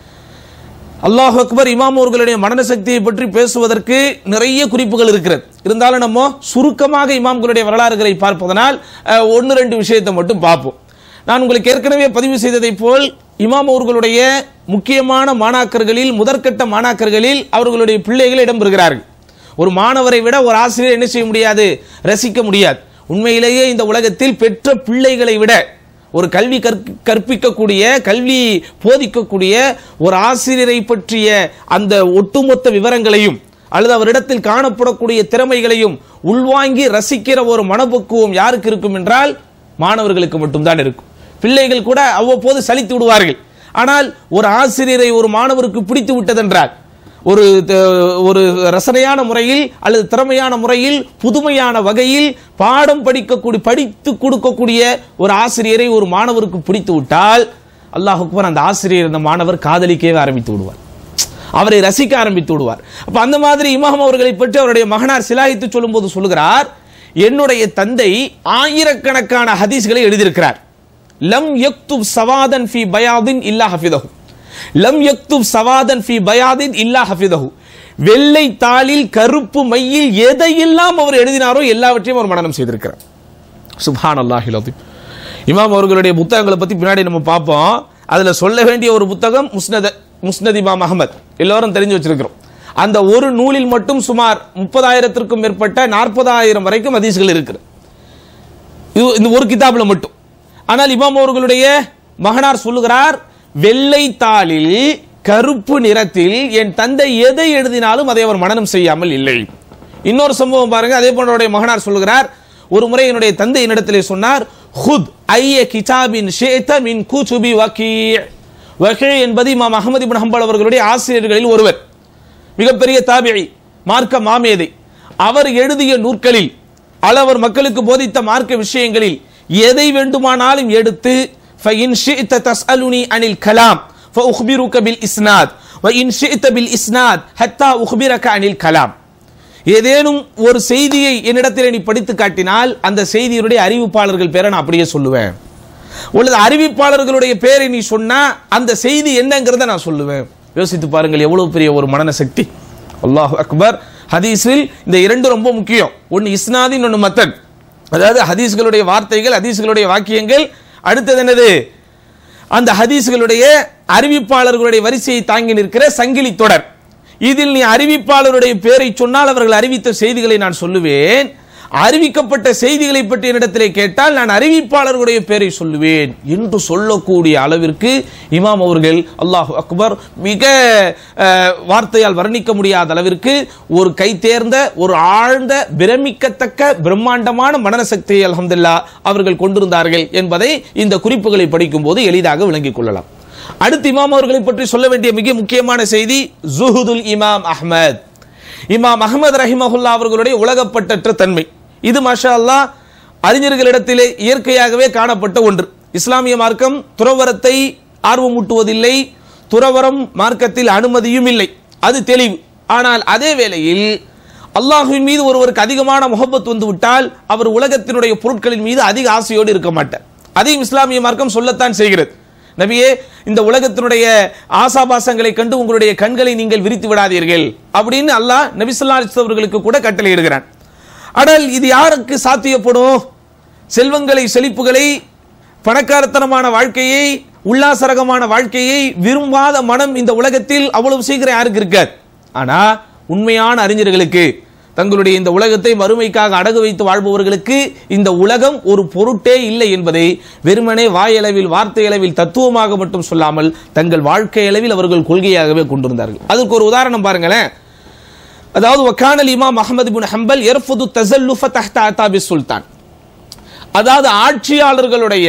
S6: அல்லாஹ் அக்பர். இமாம் அவர்களுடைய மனன சக்தியை பற்றி பேசுவதற்கு நிறைய குறிப்புகள் இருக்கிறது. இருந்தாலும் நம்ம சுருக்கமாக இமாம்களுடைய வரலாறுகளை பார்ப்பதனால் ஒன்று ரெண்டு விஷயத்தை மட்டும் பார்ப்போம். நான் உங்களுக்கு ஏற்கனவே பதிவு செய்ததை போல் இமாம் அவர்களுடைய முக்கியமான மாணாக்கர்களில், முதற்கட்ட மாணாக்கர்களில் அவர்களுடைய பிள்ளைகள் இடம்பெறுகிறார்கள். ஒரு மாணவரை விட ஒரு ஆசிரியர் என்ன செய்ய முடியாது, ரசிக்க முடியாது. உண்மையிலேயே இந்த உலகத்தில் பெற்ற பிள்ளைகளை விட ஒரு கல்வி கற்பிக்கக்கூடிய, கல்வி போதிக்கக்கூடிய ஒரு ஆசிரியரை பற்றிய அந்த ஒட்டுமொத்த விவரங்களையும் அல்லது அவரிடத்தில் காணப்படக்கூடிய திறமைகளையும் உள்வாங்கி ரசிக்கிற ஒரு மனப்பக்குவம் யாருக்கு இருக்கும் என்றால் மாணவர்களுக்கு மட்டும்தான் இருக்கும். பிள்ளைகள் கூட அவ்வப்போது சலித்து விடுவார்கள். ஆனால் ஒரு ஆசிரியரை ஒரு மாணவருக்கு பிடித்து விட்டதென்றால், ஒரு ஒரு ரசனையான முறையில் அல்லது திறமையான முறையில் புதுமையான வகையில் பாடம் படிக்கக்கூடிய படித்து கொடுக்கக்கூடிய ஒரு ஆசிரியரை ஒரு மாணவருக்கு பிடித்து விட்டால், அல்லாஹ் அக்பர், அந்த ஆசிரியர் அந்த மாணவர் காதலிக்கவே ஆரம்பித்து விடுவார், அவரை ரசிக்க ஆரம்பித்து விடுவார். அப்ப அந்த மாதிரி இமாம் அவர்களை பற்றி அவருடைய மகனார் சிலாயித்து சொல்லும் போது சொல்லுகிறார், என்னுடைய தந்தை ஆயிரக்கணக்கான ஹதீஸ்களை எழுதியிருக்கிறார். லம் யக்துப் சவாதன் ஃபி பயாதின் இல்லா ஹஃபிதஹு. லம் யக்துப் சவாதன் ஃபி பயாதின் இல்லா ஹஃபிதஹு. வெள்ளை தாளில் கருப்பு மையில் எதையெல்லாம் அவர் எழுதினாரோ எல்லாவற்றையும் அவர் மனனம் செய்திருக்கிறார். சுப்ஹானல்லாஹில் அஸீம். இமாம் அவர்களுடைய புத்தகங்களை பத்தி பின்னாடி நம்ம பார்ப்போம். அதுல சொல்ல வேண்டிய ஒரு புத்தகம் முஸ்னத் முஸ்னத் இமாம் அஹ்மத், எல்லாரும் தெரிஞ்சு வச்சிருக்கிறோம். அந்த ஒரு நூலில் மட்டும் சுமார் முப்பதாயிரத்திற்கும் மேற்பட்ட நாற்பதாயிரம் வரைக்கும் ஹதீஸ்கள் இருக்குது, இது இந்த ஒரு கிதாபில் மட்டும். ஆனால் இமாம் அவர்களுடைய மகனார் சொல்லுகிறார், வெள்ளை தாளில் கருப்பு நிறத்தில் என் தந்தை எதை எழுதினாலும் அதை அவர் மனனம் செய்யாமல் இல்லை. இன்னொரு சம்பவம் பாருங்க. அதே போன்ற மகனார் சொல்லுகிறார், ஒரு முறை என்னுடைய தந்தை என்னிடத்திலே சொன்னார், ஹுத் ஐய கிதாபின் ஷேத மின் குதுபி வகீ. வகீ என்பது இமாம் அஹ்மத் இப்னு ஹம்பல் அவர்களுடைய ஆசிரியர்களில் ஒருவர், மிகப்பெரிய தாபிஈ, மார்க்க மாமேதை. அவர் எழுதிய நூற்களில், அவர் மக்களுக்கு போதித்த மார்க்க விஷயங்களில் எதை வேண்டுமானாலும் எடுத்து فإن شئت تسألني عن الكلام فأخبرك بالإسناد وإن شئت بالإسناد حتى أخبرك عن الكلام. ஏதேனும் ஒரு செய்தியை என்னிடத்தில் நீ படித்து காட்டினால் அந்த செய்தியுடைய அறிவிப்பாளர்கள் பேரை நான் அப்படியே சொல்லுவேன். உள்ளது அறிவிப்பாளர்களுடைய பேரை நீ சொன்னா அந்த செய்தி என்னங்கிறத நான் சொல்லுவேன். யோசித்து பாருங்கள் எவ்வளவு பெரிய ஒரு மனன சக்தி. அல்லாஹ் அக்பர். ஹதீஸில் இந்த இரண்டு ரொம்ப முக்கியம். ஒன்னு இஸ்னாதி, இன்னொன்னு மத்தன். அதாவது ஹதீஸ்களுடைய வார்த்தைகள், ஹதீஸ்களுடைய வாக்கியங்கள். அடுத்தது என்னது? அந்த ஹதீஸ்களுடைய அறிவிப்பாளர்களுடைய வரிசையை தாங்கி நிற்கிற சங்கிலி தொடர். இதில் நீ அறிவிப்பாளருடைய பேரை சொன்னால் அவர்கள் அறிவித்த செய்திகளை நான் சொல்லுவேன். அறிவிக்கப்பட்ட செய்திகளை பற்றி என்னிடத்திலே கேட்டால் நான் அறிவிப்பாளர்களுடைய பேரை சொல்லுவேன் என்று சொல்லக்கூடிய அளவிற்கு இமாம் அவர்கள் அல்லாஹ் அக்பர் மிக வார்த்தையால் வர்ணிக்க முடியாத அளவிற்கு ஒரு கை தேர்ந்த, ஒரு ஆழ்ந்த, பிரமிக்கத்தக்க பிரம்மாண்டமான மனசக்தியை அல்ஹம்துலில்லாஹ் அவர்கள் கொண்டிருந்தார்கள் என்பதை இந்த குறிப்புகளை படிக்கும் போது எளிதாக விளங்கிக் கொள்ளலாம். அடுத்து இமாம் அவர்களை பற்றி சொல்ல வேண்டிய மிக முக்கியமான செய்தி ஜுஹுதுல் இமாம் அஹ்மத். இமாம் அஹ்மத் ரஹிமஹுல்லா அவர்களுடைய உலகப்பட்டற்ற தன்மை இது மாஷா அல்லாஹ் அறிஞர்களிடத்திலே இயற்கையாகவே காணப்பட்ட ஒன்று. இஸ்லாமிய மார்க்கம் துறவரத்தை ஆர்வமூட்டுவதில்லை, துறவரம் மார்க்கத்தில் அனுமதியும் இல்லை, அது தெளிவு. ஆனால் அதே வேளையில் அல்லாஹ்வின் மீது ஒருவருக்கு அதிகமான முஹப்பத் வந்து விட்டால் அவர் உலகத்தினுடைய பொருட்களின் மீது அதிக ஆசையோடு இருக்க மாட்டார். அதையும் இஸ்லாமிய மார்க்கம் சொல்லத்தான் செய்கிறது. நபியே, இந்த உலகத்தினுடைய ஆசாபாசங்களை கண்டு உங்களுடைய கண்களை நீங்கள் விரித்து விடாதீர்கள் அப்படின்னு அல்லாஹ் நபி ஸல்லல்லாஹு அலைஹி வஸல்லம் அவர்களுக்கு கூட கட்டளையிடுகிறான். ஆனால் இது யாருக்கு சாத்தியப்படும்? செல்வங்களை, செழிப்புகளை, பணக்காரத்தனமான வாழ்க்கையை, உல்லாசரகமான வாழ்க்கையை விரும்பாத மனம் இந்த உலகத்தில் அவ்வளவு சீக்கிரம் யாருக்கு இருக்காது. ஆனா உண்மையான அறிஞர்களுக்கு, தங்களுடைய இந்த உலகத்தை மறுமைக்காக அடகு வைத்து வாழ்பவர்களுக்கு இந்த உலகம் ஒரு பொருட்டே இல்லை என்பதை வெறுமனே வாயளவில், வார்த்தை அளவில், தத்துவமாக மட்டும் சொல்லாமல் தங்கள் வாழ்க்கை அளவில் அவர்கள் கொள்கையாகவே கொண்டிருந்தார்கள். அதுக்கு ஒரு உதாரணம் பாருங்களேன். அதாவது வக்கானல் இமாம் அஹ்மத் இப்னு ஹம்பல் யர்ஃபுது தஸல்லுஃப தஹ்த அதாபி சுல்தான். அதாவது ஆட்சியாளர்களுடைய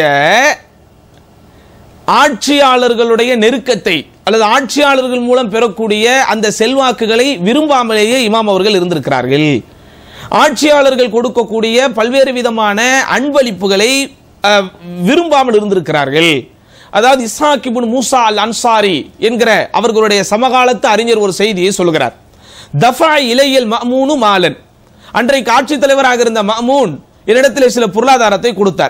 S6: ஆட்சியாளர்களுடைய நெருக்கத்தை அல்லது ஆட்சியாளர்கள் மூலம் பெறக்கூடிய அந்த செல்வாக்குகளை விரும்பாமலேயே இமாம் அவர்கள் இருந்திருக்கிறார்கள். ஆட்சியாளர்கள் கொடுக்கக்கூடிய பல்வேறு விதமான அன்பளிப்புகளை விரும்பாமல் இருந்திருக்கிறார்கள். அதாவது இஸ்ஹாக் இப்னு மூசா அல் அன்சாரி என்கிற அவர்களுடைய சமகாலத்து அறிஞர் ஒரு செய்தியை சொல்கிறார். தஃபா இலையல் மஅமூனு மாலன். அன்றைக்கு ஆட்சி தலைவராக இருந்த மஅமூன் என்னிடத்தில் சில பொருளாதாரத்தை கொடுத்தார்.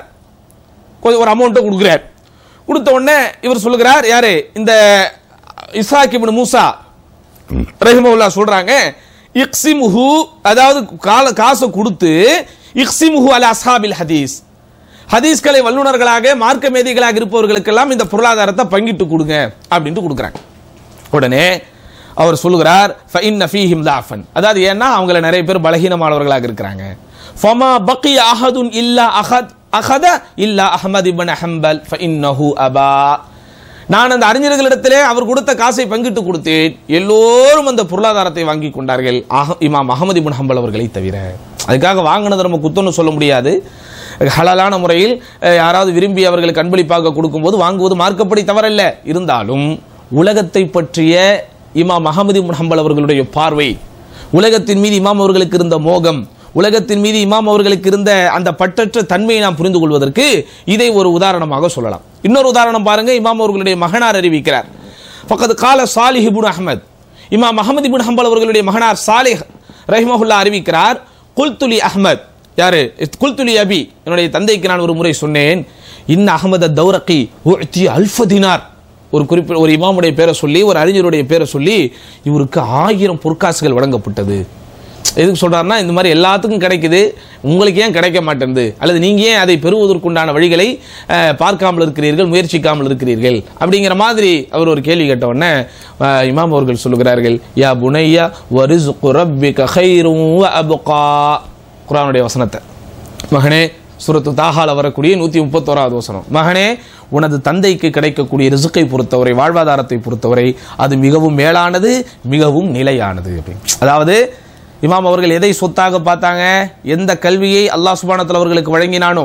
S6: ஒரு அமௌண்ட்டை கொடுக்கிறார். கொடுத்த உடனே இவர் சொல்லுகிறார், யாரு? இந்த இஸ்ஹாக் இப்னு மூசா ரஹிமஹுல்லாஹ் சொல்றாங்க, இக்ஸிமுஹு, அதாவது காசை கொடுத்து இக்ஸிமுஹு அலா அஸ்ஹாபில் ஹதீஸ், ஹதீஸ்களை வல்லுநர்களாக மார்க்க மேதைகளாக இருப்பவர்களுக்கெல்லாம் இந்த பொருளாதாரத்தை பங்கிட்டு கொடுங்க அப்படின்ட்டு கொடுக்குறாங்க. உடனே அவர் சொல்லுகிறார், ஃபஇன்ன ஃபீஹிம் லாஃபன், அதாவது ஏன்னா அவங்கள நிறைய பேர் பலகீனமானவர்களாக இருக்கிறாங்க. ஃபமா பக்கிய அஹதுன் இல்லா அஹத் அஹத இல்லா அஹ்மத் இப்னு ஹம்பல் ஃபஇன்னஹு அபா. நான் அந்த அறிஞர்களிடத்திலே அவர் கொடுத்த காசை பங்கிட்டு கொடுத்தேன், எல்லோரும் அந்த பொருளாதாரத்தை வாங்கி கொண்டார்கள், இமாம் அஹ்மத் இப்னு ஹம்பல் அவர்களை தவிர. அதுக்காக வாங்கினது நம்ம குத்தம்னு சொல்ல முடியாது. ஹலாலான முறையில் யாராவது விரும்பி அவர்களுக்கு அன்பளிப்பாக கொடுக்கும்போது வாங்குவது மார்க்கப்படி தவறல்ல. இருந்தாலும் உலகத்தை பற்றிய இமாம் அஹ்மத் இப்னு ஹம்பல் அவர்களுடைய பார்வை, உலகத்தின் மீது இமாம் அவர்களுக்கு இருந்த மோகம், உலகத்தின் மீது இமாம் அவர்களுக்கு இருந்த அந்த பற்றற்ற தன்மையை நாம் புரிந்து கொள்வதற்கு இதை ஒரு உதாரணமாக சொல்லலாம். இன்னொரு உதாரணம் பாருங்க. இமாம் அவர்களுடைய மகனார் அறிவிக்கிறார், ஃபக்கத் கால சாலிஹ் இப்னு அஹ்மத், இமாம் அஹ்மத் இப்னு ஹம்பல் அவர்களுடைய மகனார் சாலிஹ் ரஹிமஹுல்லாஹ் அறிவிக்கிறார், குல்துலி அஹ்மத், யாரு? குல்துலி அபி, என்னுடைய தந்தைக்கு நான் ஒரு முறை சொன்னேன், இன்ன அஹ்மத் தௌரகி உத்தி அல்ஃப தினார், ஒரு குறிப்பிட்ட ஒரு இமாமுடைய பேரை சொல்லி, ஒரு அறிஞருடைய பேரை சொல்லி இவருக்கு ஆயிரம் பொற்காசுகள் வழங்கப்பட்டது. எதுக்கு சொல்றாருன்னா, இந்த மாதிரி எல்லாத்துக்கும் கிடைக்குது, உங்களுக்கு ஏன் கிடைக்க மாட்டேங்குது, அல்லது நீங்க ஏன் அதை பெறுவதற்குண்டான வழிகளை பார்க்காமல் இருக்கிறீர்கள், முயற்சிக்காமல் இருக்கிறீர்கள் அப்படிங்கிற மாதிரி அவர் ஒரு கேள்வி கேட்ட உடனே இமாம் அவர்கள் சொல்லுகிறார்கள், யா புனையா வரிஸ்கு ரப்பிக கைரும் வ அப்கா, குர்ஆனுடைய வசனத்தை. மகனே, சூரத்து தாஹால வரக்கூடிய நூத்தி முப்பத்தோராவது வசனம், மகனே உனது தந்தைக்கு கிடைக்கக்கூடிய ரிசுக்கை பொறுத்தவரை, வாழ்வாதாரத்தை பொறுத்தவரை அது மிகவும் மேலானது, மிகவும் நிலையானது. அதாவது இமாம் அவர்கள் எதை சொத்தாக பார்த்தாங்க? எந்த கல்வியை அல்லாஹ் சுப்ஹானஹு வ தஆலா அவர்களுக்கு வழங்கினானோ,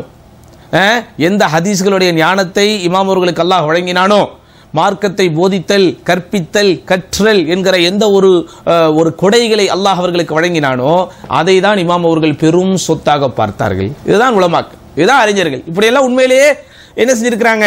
S6: எந்த ஹதீஸ்களுடைய ஞானத்தை இமாம் அவர்களுக்கு அல்லாஹ் வழங்கினானோ, மார்க்கத்தை போதித்தல், கற்பித்தல், கற்றல் என்கிற எந்த ஒரு ஒரு கொடைகளை அல்லாஹ் அவர்களுக்கு வழங்கினானோ அதை தான் இமாம் அவர்கள் பெரும் சொத்தாக பார்த்தார்கள். இதுதான் உலமாக்கள், இதுதான் அறிஞர்கள். இப்படியெல்லாம் உண்மையிலேயே என்ன செஞ்சிருக்கிறாங்க?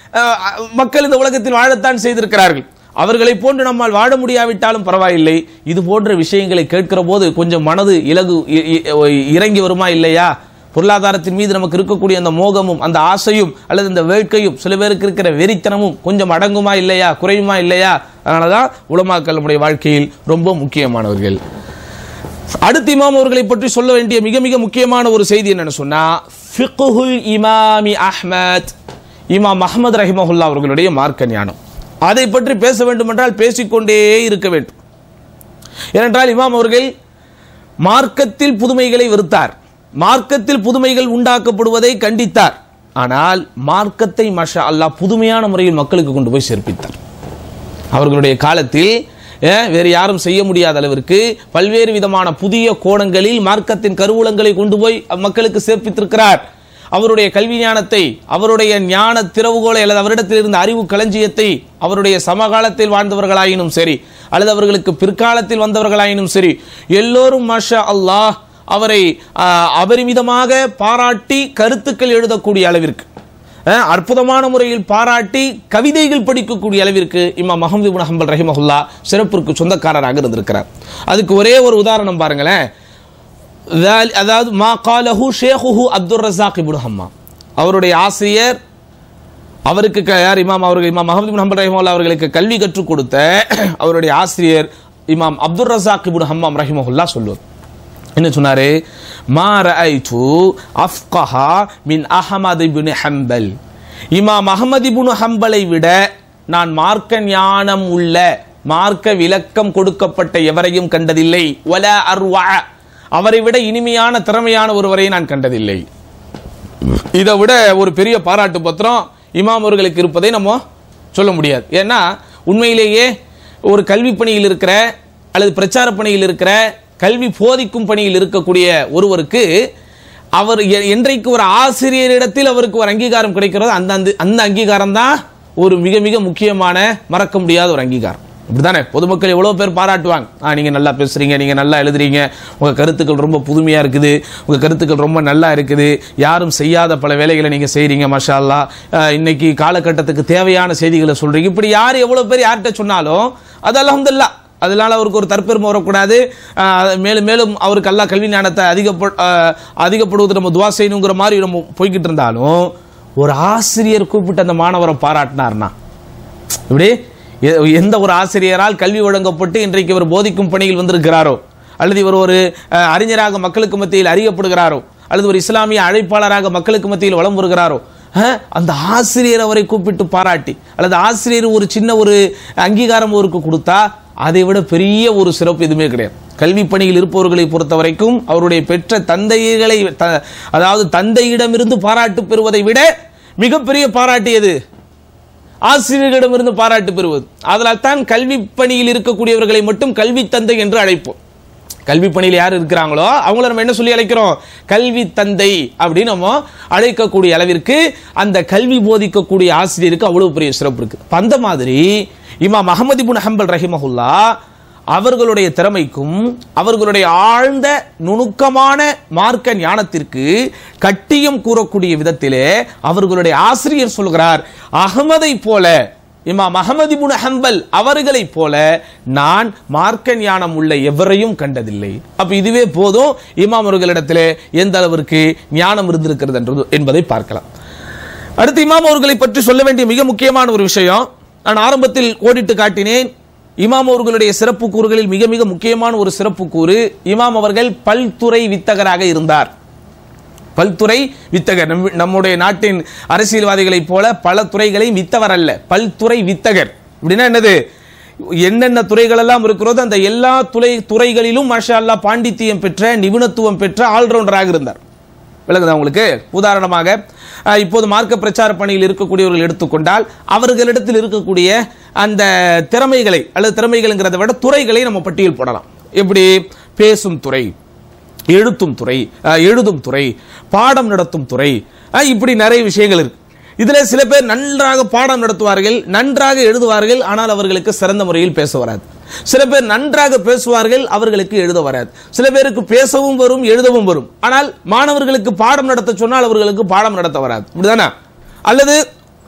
S6: மக்கள் இந்த உலகத்தில் வாழத்தான் செய்திருக்கிறார்கள். அவர்களை போன்று நம்மால் வாழ முடியாவிட்டாலும் பரவாயில்லை, இது போன்ற விஷயங்களை கேட்கிற போது கொஞ்சம் மனது இலகு இறங்கி வருமா இல்லையா? பொருளாதாரத்தின் மீது நமக்கு இருக்கக்கூடிய அந்த மோகமும் அந்த ஆசையும் அல்லது அந்த வேட்கையும் சில பேருக்கு இருக்கிற வெறித்தனமும் கொஞ்சம் அடங்குமா இல்லையா, குறையுமா இல்லையா? அதனால தான் உலமாக்கள் நம்முடைய வாழ்க்கையில் ரொம்ப முக்கியமானவர்கள். அடுத்து இமாம் அவர்களை பற்றி சொல்ல வேண்டிய மிக மிக முக்கியமான ஒரு செய்தி என்னன்னு சொன்னா, ஃபிக்ஹுல் இமாமி அஹ்மத், இமாம் அஹ்மத் ரஹிமஹுல்லா அவர்களுடைய மார்க்க ஞானம். அதை பற்றி பேச வேண்டும் என்றால் பேசிக்கொண்டே இருக்க வேண்டும். ஏனென்றால் இமாம் அவர்கள் மார்க்கத்தில் புதுமைகளை வெறுத்தார், மார்க்கத்தில் புதுமைகள் உண்டாக்கப்படுவதை கண்டித்தார். ஆனால் மார்க்கத்தை மாஷா அல்லாஹ் புதுமையான முறையில் மக்களுக்கு கொண்டு போய் சேர்ப்பித்தார். அவர்களுடைய காலத்தில் வேறு யாரும் செய்ய முடியாத அளவிற்கு பல்வேறு விதமான புதிய கோணங்களில் மார்க்கத்தின் கருவூலங்களை கொண்டு போய் மக்களுக்கு சேர்ப்பித்திருக்கிறார். அவருடைய கல்வி ஞானத்தை, அவருடைய ஞான திறவுகோலை அல்லது அவரிடத்தில் இருந்த அறிவு களஞ்சியத்தை அவருடைய சமகாலத்தில் வாழ்ந்தவர்களாயினும் சரி அல்லது அவர்களுக்கு பிற்காலத்தில் வந்தவர்களாயினும் சரி எல்லோரும் மாஷா அல்லாஹ் அவரை அபரிமிதமாக பாராட்டி கருத்துக்கள் எழுதக்கூடிய அளவிற்கு, அற்புதமான முறையில் பாராட்டி கவிதைகள் படிக்கக்கூடிய அளவிற்கு இமாம் அஹ்மத் இப்னு ஹம்பல் ரஹிமஹுல்லா சிறப்பிற்கு சொந்தக்காரராக இருந்திருக்கிறார். அதுக்கு ஒரே ஒரு உதாரணம் பாருங்களேன். அதாவது மா காலஹு ஷேஹுஹு அப்துர் ரஸாக் இப்னு ஹம்மாம், அவருடைய ஆசிரியர், அவருக்கு யார் இமாம் அவர்கள் இமாம் அஹ்மத் இப்னு ஹம்பல் ரஹிமஹுல்லா அவர்களுக்கு கல்வி கற்றுக் கொடுத்த அவருடைய ஆசிரியர் இமாம் அப்துர் ரஸாக் இப்னு ஹம்மாம் ரஹிமஹுல்லா சொல்லுவார். என்ன சொன்னாரு? மா ரஅய்து அஃப்கஹா மின் அஹ்மத் இப்னு ஹம்பல், இமாம் அஹ்மத் இப்னு ஹம்பலை விட நான் மார்க்க ஞானம் உள்ள, மார்க்க விளக்கம் கொடுக்கப்பட்ட எவரையும் கண்டதில்லை. வலா அர்வா, அவரை விட இனிமையான திறமையான ஒருவரை நான் கண்டதில்லை. இதை விட ஒரு பெரிய பாராட்டு பத்திரம் இமாம் அவர்களுக்கு இருப்பதை நம்ம சொல்ல முடியாது. ஏன்னா உண்மையிலேயே ஒரு கல்வி பணியில் இருக்கிற அல்லது பிரச்சார பணியில் இருக்கிற கல்வி போதிக்கும் பணியில் இருக்கக்கூடிய ஒருவருக்கு அவர் என்றைக்கு ஒரு ஆசிரியரிடத்தில் அவருக்கு ஒரு அங்கீகாரம் கிடைக்கிறதோ அந்த அந்த அங்கீகாரம் தான் ஒரு மிக மிக முக்கியமான மறக்க முடியாத ஒரு அங்கீகாரம். இப்படிதானே பொதுமக்கள் எவ்வளவு பேர் பாராட்டுவாங்க, ஆ நீங்க நல்லா பேசுறீங்க, நீங்க நல்லா எழுதுறீங்க, உங்க கருத்துக்கள் ரொம்ப புதுமையா இருக்குது, உங்க கருத்துக்கள் ரொம்ப நல்லா இருக்குது, யாரும் செய்யாத பல வேலைகளை நீங்க செய்றீங்க, மாஷா அல்லாஹ், இன்னைக்கு காலகட்டத்துக்கு தேவையான செய்திகளை சொல்றீங்க. இப்படி யார் எவ்வளவு பேர் யார்கிட்ட சொன்னாலும் அது அல்ஹம்துலில்லாஹ், அதனால அவருக்கு ஒரு தற்பெருமை வரக்கூடாது. மேலும் மேலும் அவருக்கு அல்லாஹ் கல்வி ஞானத்தை அதிகப்ப அதிகப்படுவது நம்ம துவா செய்யணுங்கிற மாதிரி நம்ம போய்கிட்டு இருந்தாலும், ஒரு ஆசிரியர் கூப்பிட்டு அந்த மாணவரை பாராட்டினார்னா, இப்படி எந்த ஒரு ஆசிரியரால் கல்வி வழங்கப்பட்டு இன்றைக்கு இவர் போதிக்கும் பணியில் வந்திருக்கிறாரோ அல்லது இவர் ஒரு அறிஞராக மக்களுக்கு மத்தியில் அறியப்படுகிறாரோ அல்லது ஒரு இஸ்லாமிய அழைப்பாளராக மக்களுக்கு மத்தியில் வலம் வருகிறாரோ, அந்த ஆசிரியர் அவரை கூப்பிட்டு பாராட்டி அல்லது ஆசிரியர் ஒரு சின்ன ஒரு அங்கீகாரம் அவருக்கு கொடுத்தா அதை விட பெரிய ஒரு சிறப்பு எதுவுமே கிடையாது. கல்வி பணியில் இருப்பவர்களை பொறுத்த வரைக்கும் அவருடைய பெற்ற தந்தைகளை, அதாவது தந்தையிடமிருந்து பாராட்டு பெறுவதை விட மிகப்பெரிய பாராட்டு எது? ஆசிரியர்களிடமிருந்து பாராட்டு பெறுவது. அதனால் தான் கல்வி பணியில் இருக்கக்கூடியவர்களை மட்டும் கல்வி தந்தை என்று அழைப்போம். கல்வி பணியில் யார் இருக்கிறாங்களோ அவங்கள நம்ம என்ன சொல்லி அழைக்கிறோம்? கல்வி தந்தை அப்படின்னு நம்ம அழைக்கக்கூடிய அளவிற்கு அந்த கல்வி போதிக்கக்கூடிய ஆசிரியருக்கு அவ்வளவு பெரிய சிறப்பு இருக்கு. அந்த மாதிரி இமாம் அஹ்மத் இப்னு ஹம்பல் ரஹிமஹுல்லா அவர்களுடைய திறமைக்கும் அவர்களுடைய ஆழ்ந்த நுணுக்கமான மார்க்க ஞானத்திற்கு கட்டியம் கூறக்கூடிய விதத்திலே அவர்களுடைய ஆசிரியர் சொல்கிறார், அஹ்மதை போல, இமாம் அஹ்மத் இப்னு ஹம்பல் அவர்களை போல நான் மார்க்க ஞானம் உள்ள எவரையும் கண்டதில்லை. அப்ப இதுவே போதும் இமாம் அவர்களிடத்திலே எந்த அளவிற்கு ஞானம் இருந்திருக்கிறது என்பதை பார்க்கலாம். அடுத்து இமாம் அவர்களை பற்றி சொல்ல வேண்டிய மிக முக்கியமான ஒரு விஷயம், நான் ஆரம்பத்தில் கோடிட்டு காட்டினேன். இமாம் அவர்களுடைய சிறப்பு கூறுகளில் மிக மிக முக்கியமான ஒரு சிறப்பு கூறு, இமாம் அவர்கள் பல்துறை வித்தகராக இருந்தார். பல்துறை வித்தகர். நம்முடைய நாட்டின் அரசியல்வாதிகளை போல பல துறைகளையும் வித்தவர் அல்ல, பல்துறை வித்தகர். அப்படின்னா என்னது? என்னென்ன துறைகள் எல்லாம் இருக்கிறதோ அந்த எல்லா துறை துறைகளிலும் மாஷா அல்லாஹ் பாண்டித்தியம் பெற்ற, நிபுணத்துவம் பெற்ற ஆல்ரவுண்டராக இருந்தார். விளங்குதா உங்களுக்கு? உதாரணமாக இப்போது மார்க்க பிரச்சார பணியில் இருக்கக்கூடியவர்கள் எடுத்துக்கொண்டால் அவர்களிடத்தில் இருக்கக்கூடிய அந்த திறமைகளை அல்லது திறமைகள்ங்கிறத விட துறைகளை நம்ம பட்டியல் போடலாம். எப்படி? பேசும் துறை, எழுத்தும் துறை, எழுதும் துறை, பாடம் நடத்தும் துறை, இப்படி நிறைய விஷயங்கள் இருக்கு. இதுல சில பேர் நன்றாக பாடம் நடத்துவார்கள், நன்றாக எழுதுவார்கள், ஆனால் அவர்களுக்கு சிறந்த முறையில் பேச வராது. சில பேர் நன்றாக பேசுவார்கள், அவர்களுக்கு எழுத வராது. சில பேருக்கு பேசவும் வரும், எழுதவும் வரும், ஆனால் மாணவர்களுக்கு பாடம் நடத்த சொன்னால் அவர்களுக்கு பாடம் நடத்த வராது. இப்படிதானே? அல்லது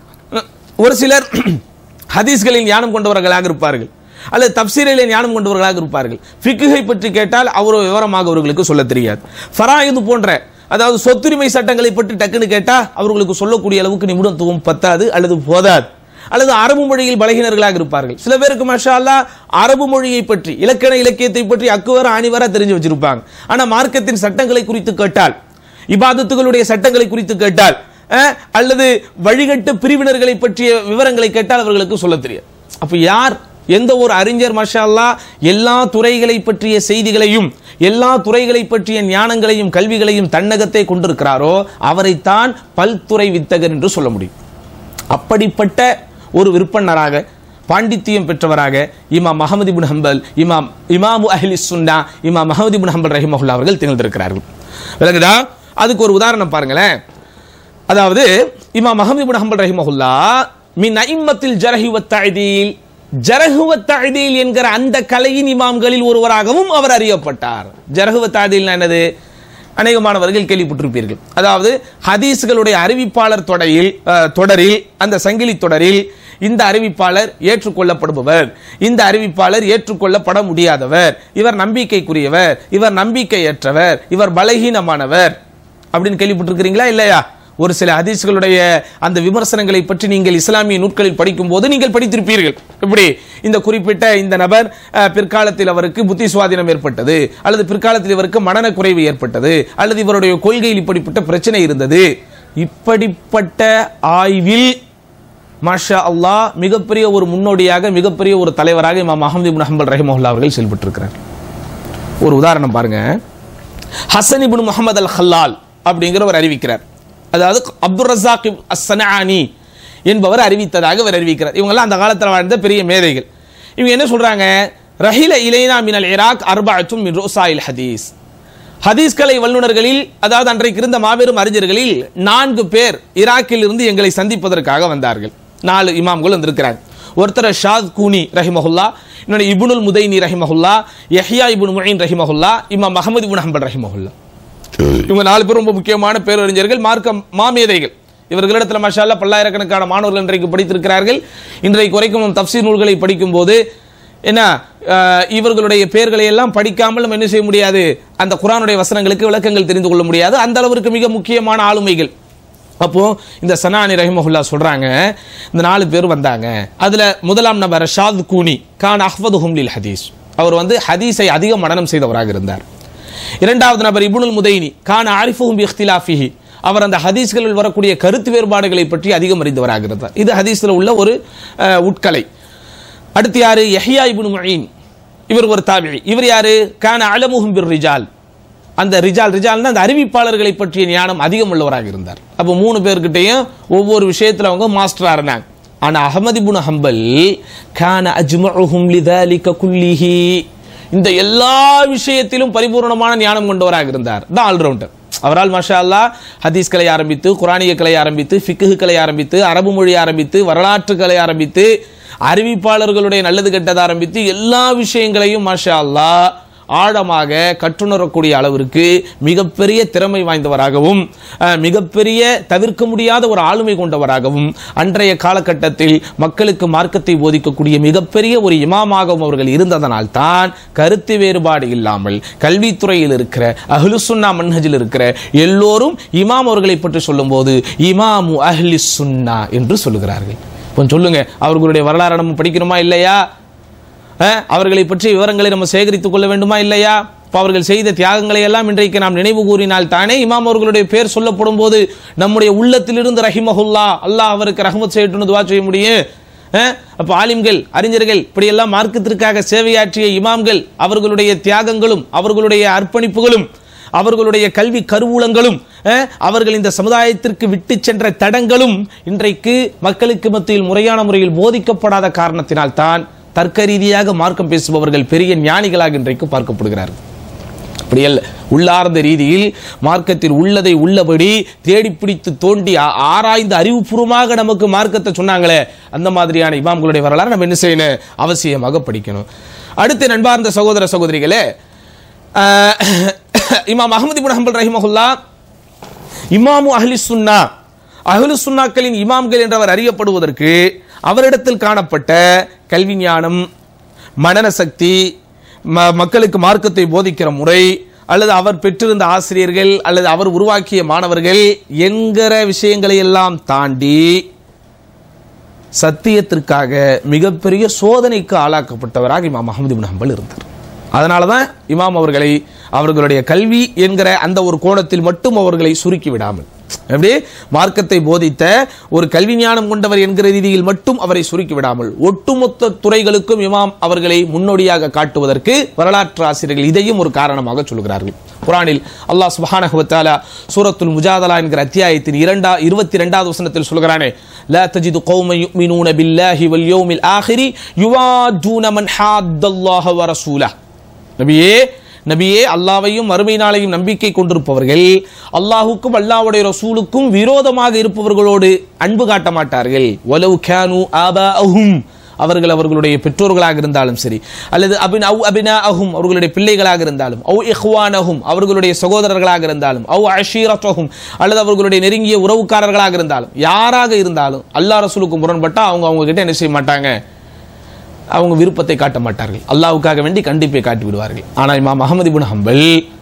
S6: ஒரு சிலர் ஹதீஸ்களில் ஞானம் கொண்டவர்களாக இருப்பார்கள், அல்லது தப்சீரிலே ஞானம் கொண்டவர்களாக இருப்பார்கள். ஃபிக்ஹை பற்றி கேட்டால் அவ்வளவு விவரமாக அவர்களுக்கு சொல்ல தெரியாது. ஃபராயிது போன்ற அதாவது சொத்துரிமை சட்டங்களை பற்றி டக்குன்னு கேட்டா அவர்களுக்கு சொல்லக்கூடிய அளவுக்கு நிபுணத்துவம் பத்தாது அல்லது போதாது, அல்லது அரபு மொழியில் பலகீனர்களாக இருப்பார்கள். சில பேருக்கு மாஷா அல்லாஹ் அரபு மொழியை பற்றி, இலக்கண இலக்கியத்தை பற்றி அக்குவர ஆணிவர தெரிஞ்சு வச்சிருப்பாங்க. ஆனா மார்க்கத்தின் சட்டங்களை குறித்து கேட்டால், இபாதத்துகளுடைய சட்டங்களை குறித்து கேட்டால், அல்லது வழிகட்டு பிரிவினர்களை பற்றிய விவரங்களை கேட்டால் அவர்களுக்கு சொல்ல தெரியாது. அப்ப யார், எந்த ஒரு அறிஞர் மாஷா அல்லாஹ் எல்லா துறைகளை பற்றிய செய்திகளையும் எல்லா துறைகளை பற்றிய ஞானங்களையும் கல்விகளையும் தன்னகத்தை கொண்டிருக்கிறாரோ அவரைத்தான் பல்துறை வித்தகர் என்று சொல்ல முடியும். அப்படிப்பட்ட ஒரு விற்பனராக, பாண்டித்தியம் பெற்றவராக இமாம் அஹ்மது இப்னு ஹம்பல், இமாம் இமாமு அஹ்லி சுன்னா இமாம் அஹ்மது இப்னு ஹம்பல் ரஹிமஹுல்லாஹ் அவர்கள் திகழ்ந்திருக்கிறார்கள். விளங்குதா? அதுக்கு ஒரு உதாரணம் பாருங்களேன். அதாவது இமாம் அஹ்மது இப்னு ஹம்பல் ரஹிமஹுல்லாஹ் மின் அஇம்மத்தில் ஜர்ஹ் வ தஅதீல், ஜர்ஹ் வ தஅதீல் என்கிற அந்த கலையின் இமாம்களில் ஒருவராகவும் அவர் அறியப்பட்டார். ஜர்ஹ் வ தஅதீல் என்னது? அநேகமானவர்கள் கேள்விப்பட்டிருப்பீர்கள். அதாவது ஹதீஸ்களுடைய அறிவிப்பாளர் தொடரில் தொடரில் அந்த சங்கிலி தொடரில் இந்த அறிவிப்பாளர் ஏற்றுக்கொள்ளப்படுபவர், இந்த அறிவிப்பாளர் ஏற்றுக்கொள்ளப்பட முடியாதவர், இவர் நம்பிக்கைக்குரியவர், இவர் நம்பிக்கையற்றவர், இவர் பலகீனமானவர் அப்படின்னு கேள்விப்பட்டிருக்கிறீங்களா இல்லையா? ஒரு சில ஹதீஸ்களுடைய அந்த விமர்சனங்களை பற்றி நீங்கள் இஸ்லாமிய நூட்களில் படிக்கும் போது நீங்கள் படித்திருப்பீர்கள். இப்படி இந்த குறிப்பிட்ட இந்த நபர் பிற்காலத்தில் அவருக்கு புத்தி சுவாதீனம் ஏற்பட்டது, அல்லது பிற்காலத்தில் இவருக்கு மனன குறைவு ஏற்பட்டது, அல்லது இவருடைய கொள்கையில் இப்படிப்பட்ட பிரச்சனை இருந்தது. இப்படிப்பட்ட ஆய்வில் மாஷா அல்லாஹ் மிகப்பெரிய ஒரு முன்னோடியாக, மிகப்பெரிய ஒரு தலைவராக இமாம் அஹ்மது இப்னு ஹம்பல் ரஹிமஹுல்லாஹ் அவர்கள் செயல்பட்டிருக்கிறார். ஒரு உதாரணம் பாருங்க. ஹசன் இப்னு முஹம்மது அல் ஹல்லால் அப்படிங்கிறவர் அறிவிக்கிறார். அதாவது அப்துல் ரஸாக் அஸ்-ஸனஆனி என்பவர் அறிவித்ததாக அவர் அறிவிக்கிறார். இவங்கெல்லாம் அந்த காலத்தில் வாழ்ந்த பெரிய மேதைகள். இவங்க என்ன சொல்றாங்க? ரஹில இலைனா மினல் இராக் அர்பஅத்தும் மின் ருஸாயில் ஹதீஸ். ஹதீஸ் கலை வல்லுநர்களில், அதாவது அன்றைக்கு இருந்த மாபெரும் அறிஞர்களில் நான்கு பேர் ஈராக்கில் இருந்து எங்களை சந்திப்பதற்காக வந்தார்கள். நாலு இமாம்கள் வந்திருக்கிறாங்க. ஒருத்தர் ஷாத் கூனி ரஹிமஹுல்லா, இன்னொரு இப்னுல் முதைனி ரஹிமஹுல்லா, யஹ்யா இப்னு முயின் ரஹிமஹுல்லா, இமாம் அஹ்மது இப்னு ஹம்பல் ரஹிமஹுல்லா. இவங்க நாலு பேரும் ரொம்ப முக்கியமான பேரறிஞர்கள், மார்க்க மாமேதைகள். இவர்களிடத்தில் மாஷா அல்லாஹ் பல்லாயிரக்கணக்கான மாணவர்கள் இன்றைக்கு படித்திருக்கிறார்கள். இன்றைக்கு வரைக்கும் தஃப்சீர் நூல்களை படிக்கும் போது என்ன, இவர்களுடைய பெயர்களை எல்லாம் படிக்காமல் நம்ம என்ன செய்ய முடியாது, அந்த குர்ஆனுடைய வசனங்களுக்கு விளக்கங்கள் தெரிந்து கொள்ள முடியாது. அந்த அளவிற்கு மிக முக்கியமான ஆளுமைகள். அப்போ இந்த ஸனஆனி ரஹிமஹுல்லாஹ் சொல்றாங்க, இந்த நாலு பேர் வந்தாங்க. அதுல முதலாம் நபர் ஷாத் கூனி கான் அஹ்ஃபதுஹும் லில் ஹதீஸ், அவர் வந்து ஹதீஸை அதிக மனனம் செய்தவராக இருந்தார். இரண்டாவது நபர் இப்னுல் முதைனி கான ஆரிஃபுஹும் பி இக்திலாஃபிஹி, அவர் அந்த ஹதீஸ்களில் வரக்கூடிய கருத்து வேறுபாடுகளை பற்றி அதிகம் அறிந்தவராக இருந்தார். இது ஹதீஸ்ல உள்ள ஒரு உட்கலை. அடுத்து யாரு? யஹ்யா இப்னு முயின், இவர் ஒரு தாபிஈ. இவர் யாரு? கான அலமுஹும் பிர் ரிஜால், அந்த ரிஜால் ரிஜால்னா அந்த அறிவிப்பாளர்களை பற்றிய ஞானம் அதிகம் உள்ளவராக இருந்தார். அப்போ மூணு பேர்கிட்டையும் ஒவ்வொரு விஷயத்துல அவங்க மாஸ்டரா இருந்தாங்க. ஆனா அஹ்மது இப்னு ஹம்பல் கான அஜ்மஉஹும் லிதாலிக குல்லிஹி, இந்த எல்லா விஷயத்திலும் பரிபூர்ணமான ஞானம் கொண்டவராக இருந்தார். தான் ஆல்ரவுண்டர். அவரால் மாஷா அல்லாஹ் ஹதீஸ் கலை ஆரம்பித்து, குரானிய கலை ஆரம்பித்து, ஃபிக்ஹ் கலை ஆரம்பித்து, அரபு மொழி ஆரம்பித்து, வரலாற்று கலை ஆரம்பித்து, அறிவிப்பாளர்களுடைய நல்லது கெட்டது ஆரம்பித்து எல்லா விஷயங்களையும் மாஷா அல்லாஹ் ஆழமாக கற்றுணரக்கூடிய அளவிற்கு மிகப்பெரிய திறமை வாய்ந்தவராகவும் மிகப்பெரிய தவிர்க்க முடியாத ஒரு ஆளுமை கொண்டவராகவும் அன்றைய காலகட்டத்தில் மக்களுக்கு மார்க்கத்தை போதிக்கக்கூடிய மிகப்பெரிய ஒரு இமாமாகவும் அவர்கள் இருந்ததனால் தான் கருத்து வேறுபாடு இல்லாமல் கல்வித்துறையில் இருக்கிற அஹ்லு சுன்னா மன்ஹஜில் இருக்கிற எல்லோரும் இமாம் அவர்களை பற்றி சொல்லும் போது இமாமு அஹ்லி சுன்னா என்று சொல்லுகிறார்கள். கொஞ்சம் சொல்லுங்க, அவர்களுடைய வரலாறு நம்ம படிக்கணுமா இல்லையா? அவர்களை பற்றிய விவரங்களை நம்ம சேகரித்துக் கொள்ள வேண்டுமா இல்லையா? அவர்கள் செய்த தியாகங்களை எல்லாம் இன்றைக்கு நாம் நினைவு கூறினால் தானே இமாம் அவர்களுடைய பேர் சொல்லப்படும் போது நம்முடைய உள்ளத்திலிருந்து ரஹிமஹுல்லா, அல்லாஹ் அவருக்கு ரஹ்மத் செய்யட்டும்னு துஆ செய்ய முடியும். அப்ப ஆலிம்கள், அறிஞர்கள், இப்படியெல்லாம் மார்க்கத்திற்காக சேவையாற்றிய இமாம்கள், அவர்களுடைய தியாகங்களும் அவர்களுடைய அர்ப்பணிப்புகளும் அவர்களுடைய கல்வி கருவூலங்களும் அவர்கள் இந்த சமுதாயத்திற்கு விட்டு சென்ற தடங்களும் இன்றைக்கு மக்களுக்கு மத்தியில் முறையான முறையில் போதிக்கப்படாத காரணத்தினால் தான் தர்க்க ரீதியாக மார்க்கம் பேசுபவர்கள் பெரிய ஞானிகளாக இன்றைக்கு பார்க்கப்படுகிறார்கள். அப்படி அல்ல, உள்ளார்ந்த ரீதியில் மார்க்கத்தில் உள்ளதை உள்ளபடி தேடி பிடித்து தோண்டி ஆராய்ந்து அறிவுபூர்வமாக நமக்கு மார்க்கத்தை சொன்னாங்களே, அந்த மாதிரியான இமாம்களுடைய வரலாறு நம்ம என்ன செய்யணும், அவசியமாக படிக்கணும். அடுத்து நண்பார்ந்த சகோதர சகோதரிகளே, இமாம் அஹ்மது இப்னு ஹம்பல் ரஹிமஹுல்லாஹ் இமாமு அஹ்லி சுன்னா, அஹ்லு சுன்னாக்களின் இமாம்கள் என்றவர் அறியப்படுவதற்கு அவரிடத்தில் காணப்பட்ட கல்வி ஞானம், மனன சக்தி, மக்களுக்கு மார்க்கத்தை போதிக்கிற முறை, அல்லது அவர் பெற்றிருந்த ஆசிரியர்கள் அல்லது அவர் உருவாக்கிய மாணவர்கள் என்கிற விஷயங்களை எல்லாம் தாண்டி சத்தியத்திற்காக மிகப்பெரிய சோதனைக்கு ஆளாக்கப்பட்டவராக இமாம் அஹ்மது இப்னு ஹம்பல் இருந்தார். அதனாலதான் இமாம் அவர்களை அவர்களுடைய கல்வி என்கிற அந்த ஒரு கோணத்தில் மட்டும் அவர்களை சுருக்கி விடாமல், எப்படி மார்க்கத்தை போதித்த ஒரு கல்வி ஞானம் கொண்டவர் என்கிற ரீதியில் மட்டும் அவரை சுருக்கி விடாமல் ஒட்டுமொத்த துறைகளுக்கும் இமாம் அவர்களை முன்னோடியாக காட்டுவதற்கு வரலாற்று ஆசிரியர்கள் இதையும் ஒரு காரணமாக சொல்கிறார்கள். குர்ஆனில் அல்லாஹ் சுப்ஹானஹு வ தஆலா சூரத்துல் முஜாதலா என்கிற அத்தியாயத்தின் இரண்டா இருபத்தி இரண்டாவது வசனத்தில் சொல்கிறானே, லா தஜிது கௌமன் யுமினூன பில்லாஹி வல் யௌமில் ஆகிரி யுவாதுன மன் ஹாத்தல்லாஹ வ ரசூலஹ். நபியே நபியே அல்லாஹ்வையும் மறுமை நாளையும் நம்பிக்கை கொண்டிருப்பவர்கள் அல்லாஹ்வுக்கும் அல்லாஹ்வுடைய ரசூலுக்கும் விரோதமாக இருப்பவர்களோடு அன்பு காட்ட மாட்டார்கள். வலவ் கானூ ஆபாஅஹும், அவர்கள் அவர்களுடைய பெற்றோர்களாக இருந்தாலும் சரி, அல்லது அபின் அவ் அபினாஅஹும் அவர்களுடைய பிள்ளைகளாக இருந்தாலும், அவ் இஹ்வானஹும் அவர்களுடைய சகோதரர்களாக இருந்தாலும், அவ் அஷீரத்தஹும் அல்லது அவர்களுடைய நெருங்கிய உறவுக்காரர்களாக இருந்தாலும், யாராக இருந்தாலும் அல்லாஹ் ரசூலுக்கு முரண்பட்டா அவங்க அவங்க கிட்ட என்ன செய்ய மாட்டாங்க, அவங்க விருப்பத்தை காட்ட மாட்டார்கள். அல்லாஹ்வுக்காக வேண்டி கண்டிப்பை காட்டி விடுவார்கள். ஆனால் இமாம் அஹ்மது இப்னு ஹம்பல்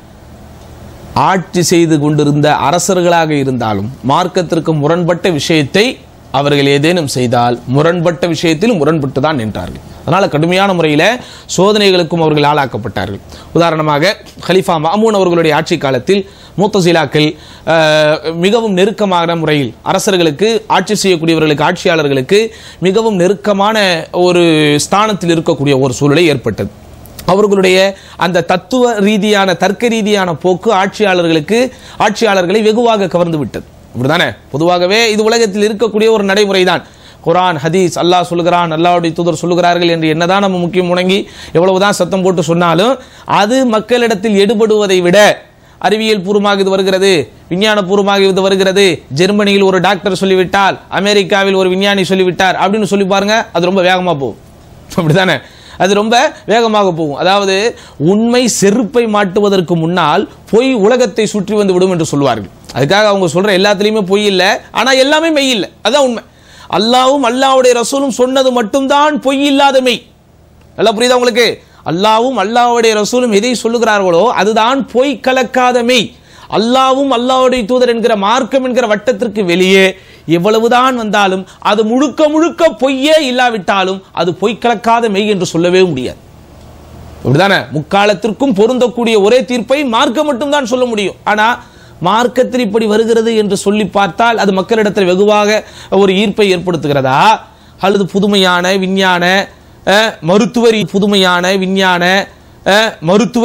S6: ஆட்சி செய்து கொண்டிருந்த அரசர்களாக இருந்தாலும் மார்க்கத்திற்கு முரண்பட்ட விஷயத்தை அவர்கள் ஏதேனும் செய்தால் முரண்பட்ட விஷயத்தில் முரண்பட்டு தான் நின்றார்கள். அதனால் கடுமையான முறையில் சோதனைகளுக்கும் அவர்கள் ஆளாக்கப்பட்டார்கள். உதாரணமாக ஹலீஃபா மஅமூன் அவர்களுடைய ஆட்சி காலத்தில் முத்தசிலாக்கள் மிகவும் நெருக்கமான முறையில் அரசர்களுக்கு, ஆட்சி செய்யக்கூடியவர்களுக்கு, ஆட்சியாளர்களுக்கு மிகவும் நெருக்கமான ஒரு ஸ்தானத்தில் இருக்கக்கூடிய ஒரு சூழலை ஏற்பட்டது. அவர்களுடைய அந்த தத்துவ ரீதியான தர்க்க ரீதியான போக்கு ஆட்சியாளர்களுக்கு ஆட்சியாளர்களை வெகுவாக கவர்ந்து விட்டது. இப்படிதானே பொதுவாகவே இது உலகத்தில் இருக்கக்கூடிய ஒரு நடைமுறை தான். குர்ஆன் ஹதீஸ் அல்லாஹ் சொல்லுகிறான், அல்லாஹ்வுடைய தூதர் சொல்லுகிறார்கள் என்று என்னதான் நம்ம முக்கியம் முணங்கி எவ்வளவுதான் சத்தம் போட்டு சொன்னாலும் அது மக்களிடத்தில் எடுபடுவதை விட அறிவியல் பூர்வமாக இது வருகிறது, விஞ்ஞான பூர்வமாக இது வருகிறது, ஜெர்மனியில் ஒரு டாக்டர் சொல்லிவிட்டால், அமெரிக்காவில் ஒரு விஞ்ஞானி சொல்லிவிட்டார் அப்படின்னு சொல்லி பாருங்க, அது ரொம்ப வேகமாக போகும். அப்படித்தானே, அது ரொம்ப வேகமாக போகும். அதாவது உண்மை செருப்பை மாட்டுவதற்கு முன்னால் பொய் உலகத்தை சுற்றி வந்து விடும் என்று சொல்வார்கள். அதுக்காக அவங்க சொல்ற எல்லாத்துலயுமே பொய் இல்லை, ஆனா எல்லாமே மெய் இல்லை. அதான் உண்மை. அல்லாஹ்வும் அல்லாஹ்வுடைய ரசூலும் சொன்னது மட்டும்தான் பொய் இல்லாத மெய். நல்லா புரியுதா உங்களுக்கு? அல்லாஹ்வும் அல்லாஹ்வுடைய ரசூலும் எதை சொல்லுகிறார்களோ அதுதான் பொய் கலக்காத மெய். அல்லாஹ்வும் அல்லாஹ்வுடைய தூதர் என்கிற மார்க்கம் என்கிற வட்டத்திற்கு வெளியே எவ்வளவுதான் வந்தாலும் அது முழுக்க முழுக்க பொய்யே இல்லாவிட்டாலும் அது பொய் கலக்காத மெய் என்று சொல்லவே முடியாது. அப்படிதானே? முக்காலத்திற்கும் பொருந்தக்கூடிய ஒரே தீர்ப்பை மார்க்கம் மட்டும்தான் சொல்ல முடியும். ஆனா மார்க்கத்தில் இப்படி வருகிறது என்று சொல்லி பார்த்தால் அது மக்களிடத்தில் வெகுவாக ஒரு ஈர்ப்பை ஏற்படுத்துகிறதா, அல்லது புதுமையான விஞ்ஞான மருத்துவ புதுமையான விஞ்ஞான மருத்துவ